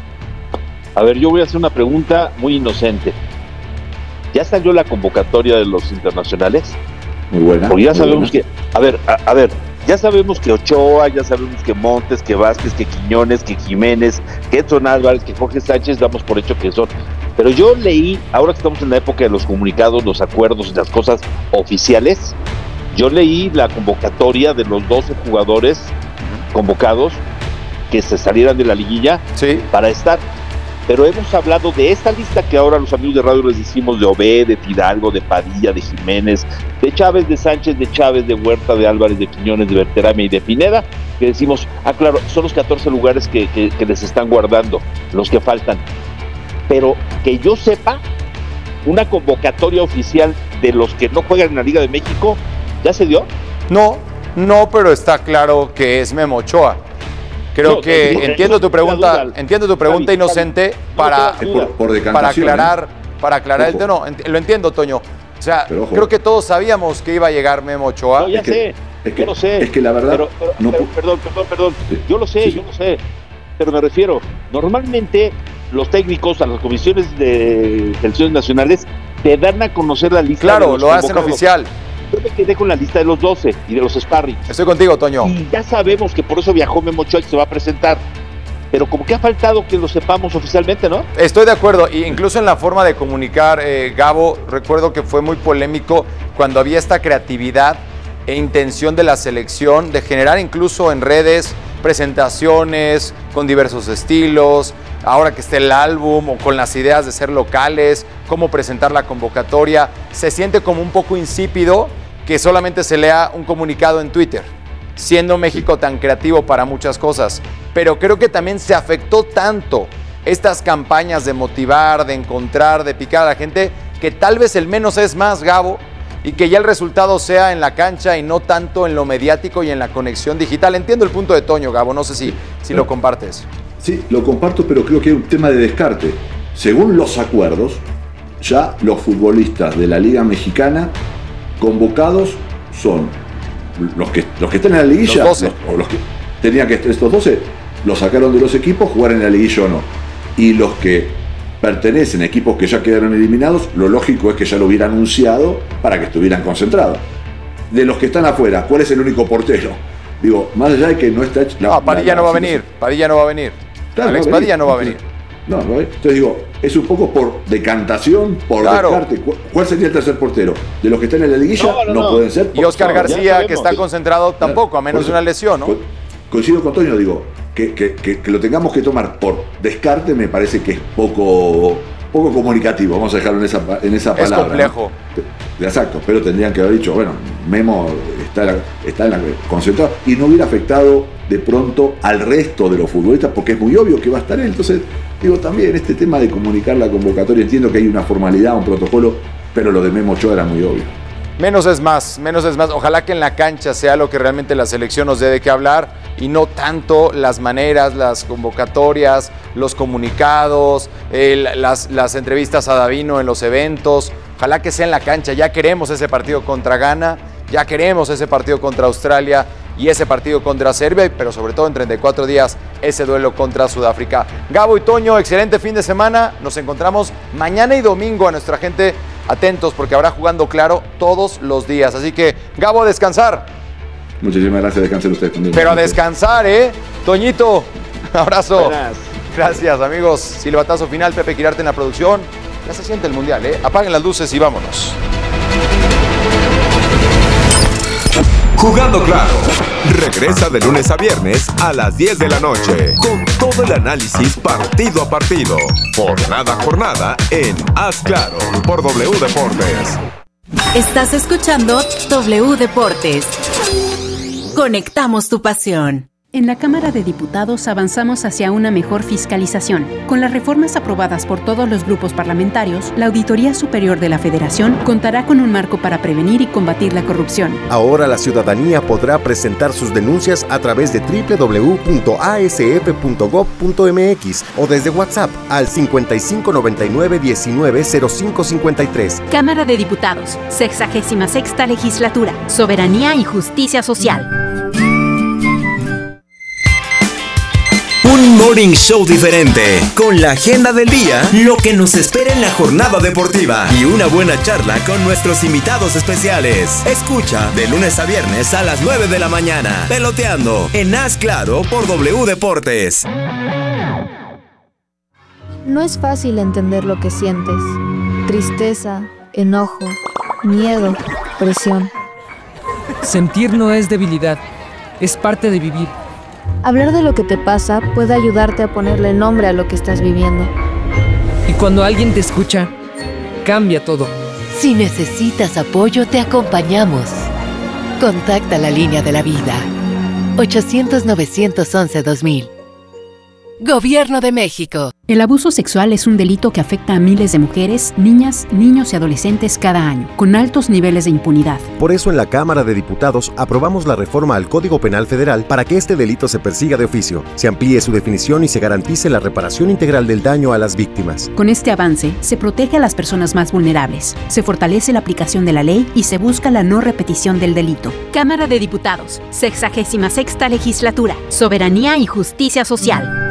Speaker 1: A ver, yo voy a hacer una pregunta muy inocente. ¿Ya salió la convocatoria de los internacionales?
Speaker 3: Muy buena.
Speaker 1: Porque ya
Speaker 3: muy
Speaker 1: sabemos
Speaker 3: buena.
Speaker 1: que, a ver, a, a ver, ya sabemos que Ochoa, ya sabemos que Montes, que Vázquez, que Quiñones, que Jiménez, que Edson Álvarez, que Jorge Sánchez, damos por hecho que son. Pero yo leí, ahora que estamos en la época de los comunicados, los acuerdos y las cosas oficiales, Yo leí la convocatoria de los doce jugadores convocados que se salieran de la liguilla
Speaker 2: sí.
Speaker 1: para estar. Pero hemos hablado de esta lista que ahora los amigos de radio les decimos, de Obed, de Fidalgo, de Padilla, de Jiménez, de Chávez, de Sánchez, de Chávez, de Huerta, de Álvarez, de Quiñones, de Berterame y de Pineda, que decimos, ah, claro, son los catorce lugares que, que, que les están guardando, los que faltan. Pero que yo sepa, una convocatoria oficial de los que no juegan en la Liga de México, ¿ya se dio?
Speaker 2: No, no, pero está claro que es Memo Ochoa. Creo no, que no, entiendo tu pregunta, duda, entiendo tu pregunta Javi, inocente Javi, para,
Speaker 3: por, por
Speaker 2: para aclarar, para aclarar el tema. No, lo entiendo, Toño. O sea, creo que todos sabíamos que iba a llegar Memo Ochoa.
Speaker 1: No, ya
Speaker 3: es que,
Speaker 1: sé,
Speaker 3: es que,
Speaker 1: yo lo sé.
Speaker 3: Es que la verdad.
Speaker 1: Pero, pero,
Speaker 3: no,
Speaker 1: pero, perdón, perdón, perdón. Sí. Yo lo sé, sí, yo lo sé. Pero me refiero, normalmente los técnicos a las comisiones de selecciones nacionales te dan a conocer la lista.
Speaker 2: Claro,
Speaker 1: de los
Speaker 2: lo hacen oficial.
Speaker 1: Yo me quedé con la lista de los doce y de los sparring.
Speaker 2: Estoy contigo, Toño.
Speaker 1: Y ya sabemos que por eso viajó Memo Ochoa y se va a presentar. Pero como que ha faltado que lo sepamos oficialmente, ¿no?
Speaker 2: Estoy de acuerdo, e incluso en la forma de comunicar, eh, Gabo, recuerdo que fue muy polémico cuando había esta creatividad e intención de la selección de generar incluso en redes presentaciones con diversos estilos, ahora que esté el álbum o con las ideas de ser locales, cómo presentar la convocatoria. Se siente como un poco insípido que solamente se lea un comunicado en Twitter, siendo México tan creativo para muchas cosas. Pero creo que también se afectó tanto estas campañas de motivar, de encontrar, de picar a la gente, que tal vez el menos es más, Gabo, y que ya el resultado sea en la cancha y no tanto en lo mediático y en la conexión digital. Entiendo el punto de Toño, Gabo, no sé si, si lo compartes.
Speaker 3: Sí, lo comparto, pero creo que hay un tema de descarte. Según los acuerdos, ya los futbolistas de la Liga Mexicana convocados son los que, los que están en la liguilla,
Speaker 2: los doce.
Speaker 3: Los, o los que tenían que estar, estos doce, los sacaron de los equipos, jugar en la liguilla o no. Y los que pertenecen a equipos que ya quedaron eliminados, lo lógico es que ya lo hubieran anunciado para que estuvieran concentrados. De los que están afuera, ¿cuál es el único portero? Digo, más allá de que no está...
Speaker 2: La, no, Padilla la, la, no va a venir, Padilla no va a venir.
Speaker 3: Claro,
Speaker 2: Alex
Speaker 3: no
Speaker 2: Padilla no va a venir.
Speaker 3: No, no, entonces digo, es un poco por decantación, por
Speaker 2: claro.
Speaker 3: descarte. ¿Cuál sería el tercer portero? De los que están en la liguilla, no, no, no. no pueden ser.
Speaker 2: Y Oscar no, García, que está concentrado, tampoco, a menos de una lesión, ¿no?
Speaker 3: Coincido con Toño, digo, que, que, que, que lo tengamos que tomar por descarte me parece que es poco, poco comunicativo, vamos a dejarlo en esa, en esa palabra.
Speaker 2: Es complejo.
Speaker 3: ¿no? Exacto, pero tendrían que haber dicho, bueno, Memo está en la, está en la concentrado y no hubiera afectado de pronto al resto de los futbolistas porque es muy obvio que va a estar él. Entonces, digo, también este tema de comunicar la convocatoria, entiendo que hay una formalidad, un protocolo, pero lo de Memo Ochoa era muy obvio.
Speaker 2: Menos es más, menos es más. Ojalá que en la cancha sea lo que realmente la selección nos dé de qué hablar y no tanto las maneras, las convocatorias, los comunicados, el, las, las entrevistas a Davino en los eventos. Ojalá que sea en la cancha. Ya queremos ese partido contra Ghana, ya queremos ese partido contra Australia y ese partido contra Serbia, pero sobre todo en treinta y cuatro días ese duelo contra Sudáfrica. Gabo y Toño, excelente fin de semana. Nos encontramos mañana y domingo. A nuestra gente, atentos porque habrá Jugando Claro todos los días. Así que, Gabo, a descansar.
Speaker 3: Muchísimas gracias, descansen ustedes también.
Speaker 2: Pero a descansar, ¿eh? Toñito, abrazo. Buenas. Gracias, amigos. Silbatazo final, Pepe Quirarte en la producción. Ya se siente el Mundial, ¿eh? Apaguen las luces y vámonos.
Speaker 5: Jugando Claro. Regresa de lunes a viernes a las diez de la noche con todo el análisis partido a partido, jornada a jornada en Haz Claro por W Deportes.
Speaker 6: Estás escuchando W Deportes. Conectamos tu pasión.
Speaker 10: En la Cámara de Diputados avanzamos hacia una mejor fiscalización. Con las reformas aprobadas por todos los grupos parlamentarios, la Auditoría Superior de la Federación contará con un marco para prevenir y combatir la corrupción.
Speaker 11: Ahora la ciudadanía podrá presentar sus denuncias a través de doble u doble u doble u punto a s f punto gob punto m x o desde WhatsApp al cincuenta y cinco noventa y nueve diecinueve cero cinco cincuenta y tres.
Speaker 10: Cámara de Diputados, sexagésima sexta Legislatura, Soberanía y Justicia Social.
Speaker 17: Un morning show diferente, con la agenda del día, lo que nos espera en la jornada deportiva y una buena charla con nuestros invitados especiales. Escucha de lunes a viernes a las nueve de la mañana, Peloteando en Haz Claro por W Deportes.
Speaker 18: No es fácil entender lo que sientes. Tristeza, enojo, miedo, presión.
Speaker 19: Sentir no es debilidad, es parte de vivir.
Speaker 18: Hablar de lo que te pasa puede ayudarte a ponerle nombre a lo que estás viviendo.
Speaker 19: Y cuando alguien te escucha, cambia todo.
Speaker 7: Si necesitas apoyo, te acompañamos. Contacta la línea de la vida. ochocientos, novecientos once, dos mil. Gobierno de México.
Speaker 10: El abuso sexual es un delito que afecta a miles de mujeres, niñas, niños y adolescentes cada año, con altos niveles de impunidad.
Speaker 11: Por eso en la Cámara de Diputados aprobamos la reforma al Código Penal Federal para que este delito se persiga de oficio, se amplíe su definición y se garantice la reparación integral del daño a las víctimas.
Speaker 10: Con este avance, se protege a las personas más vulnerables, se fortalece la aplicación de la ley y se busca la no repetición del delito.
Speaker 6: Cámara de Diputados, sexagésima sexta legislatura, Soberanía y Justicia Social.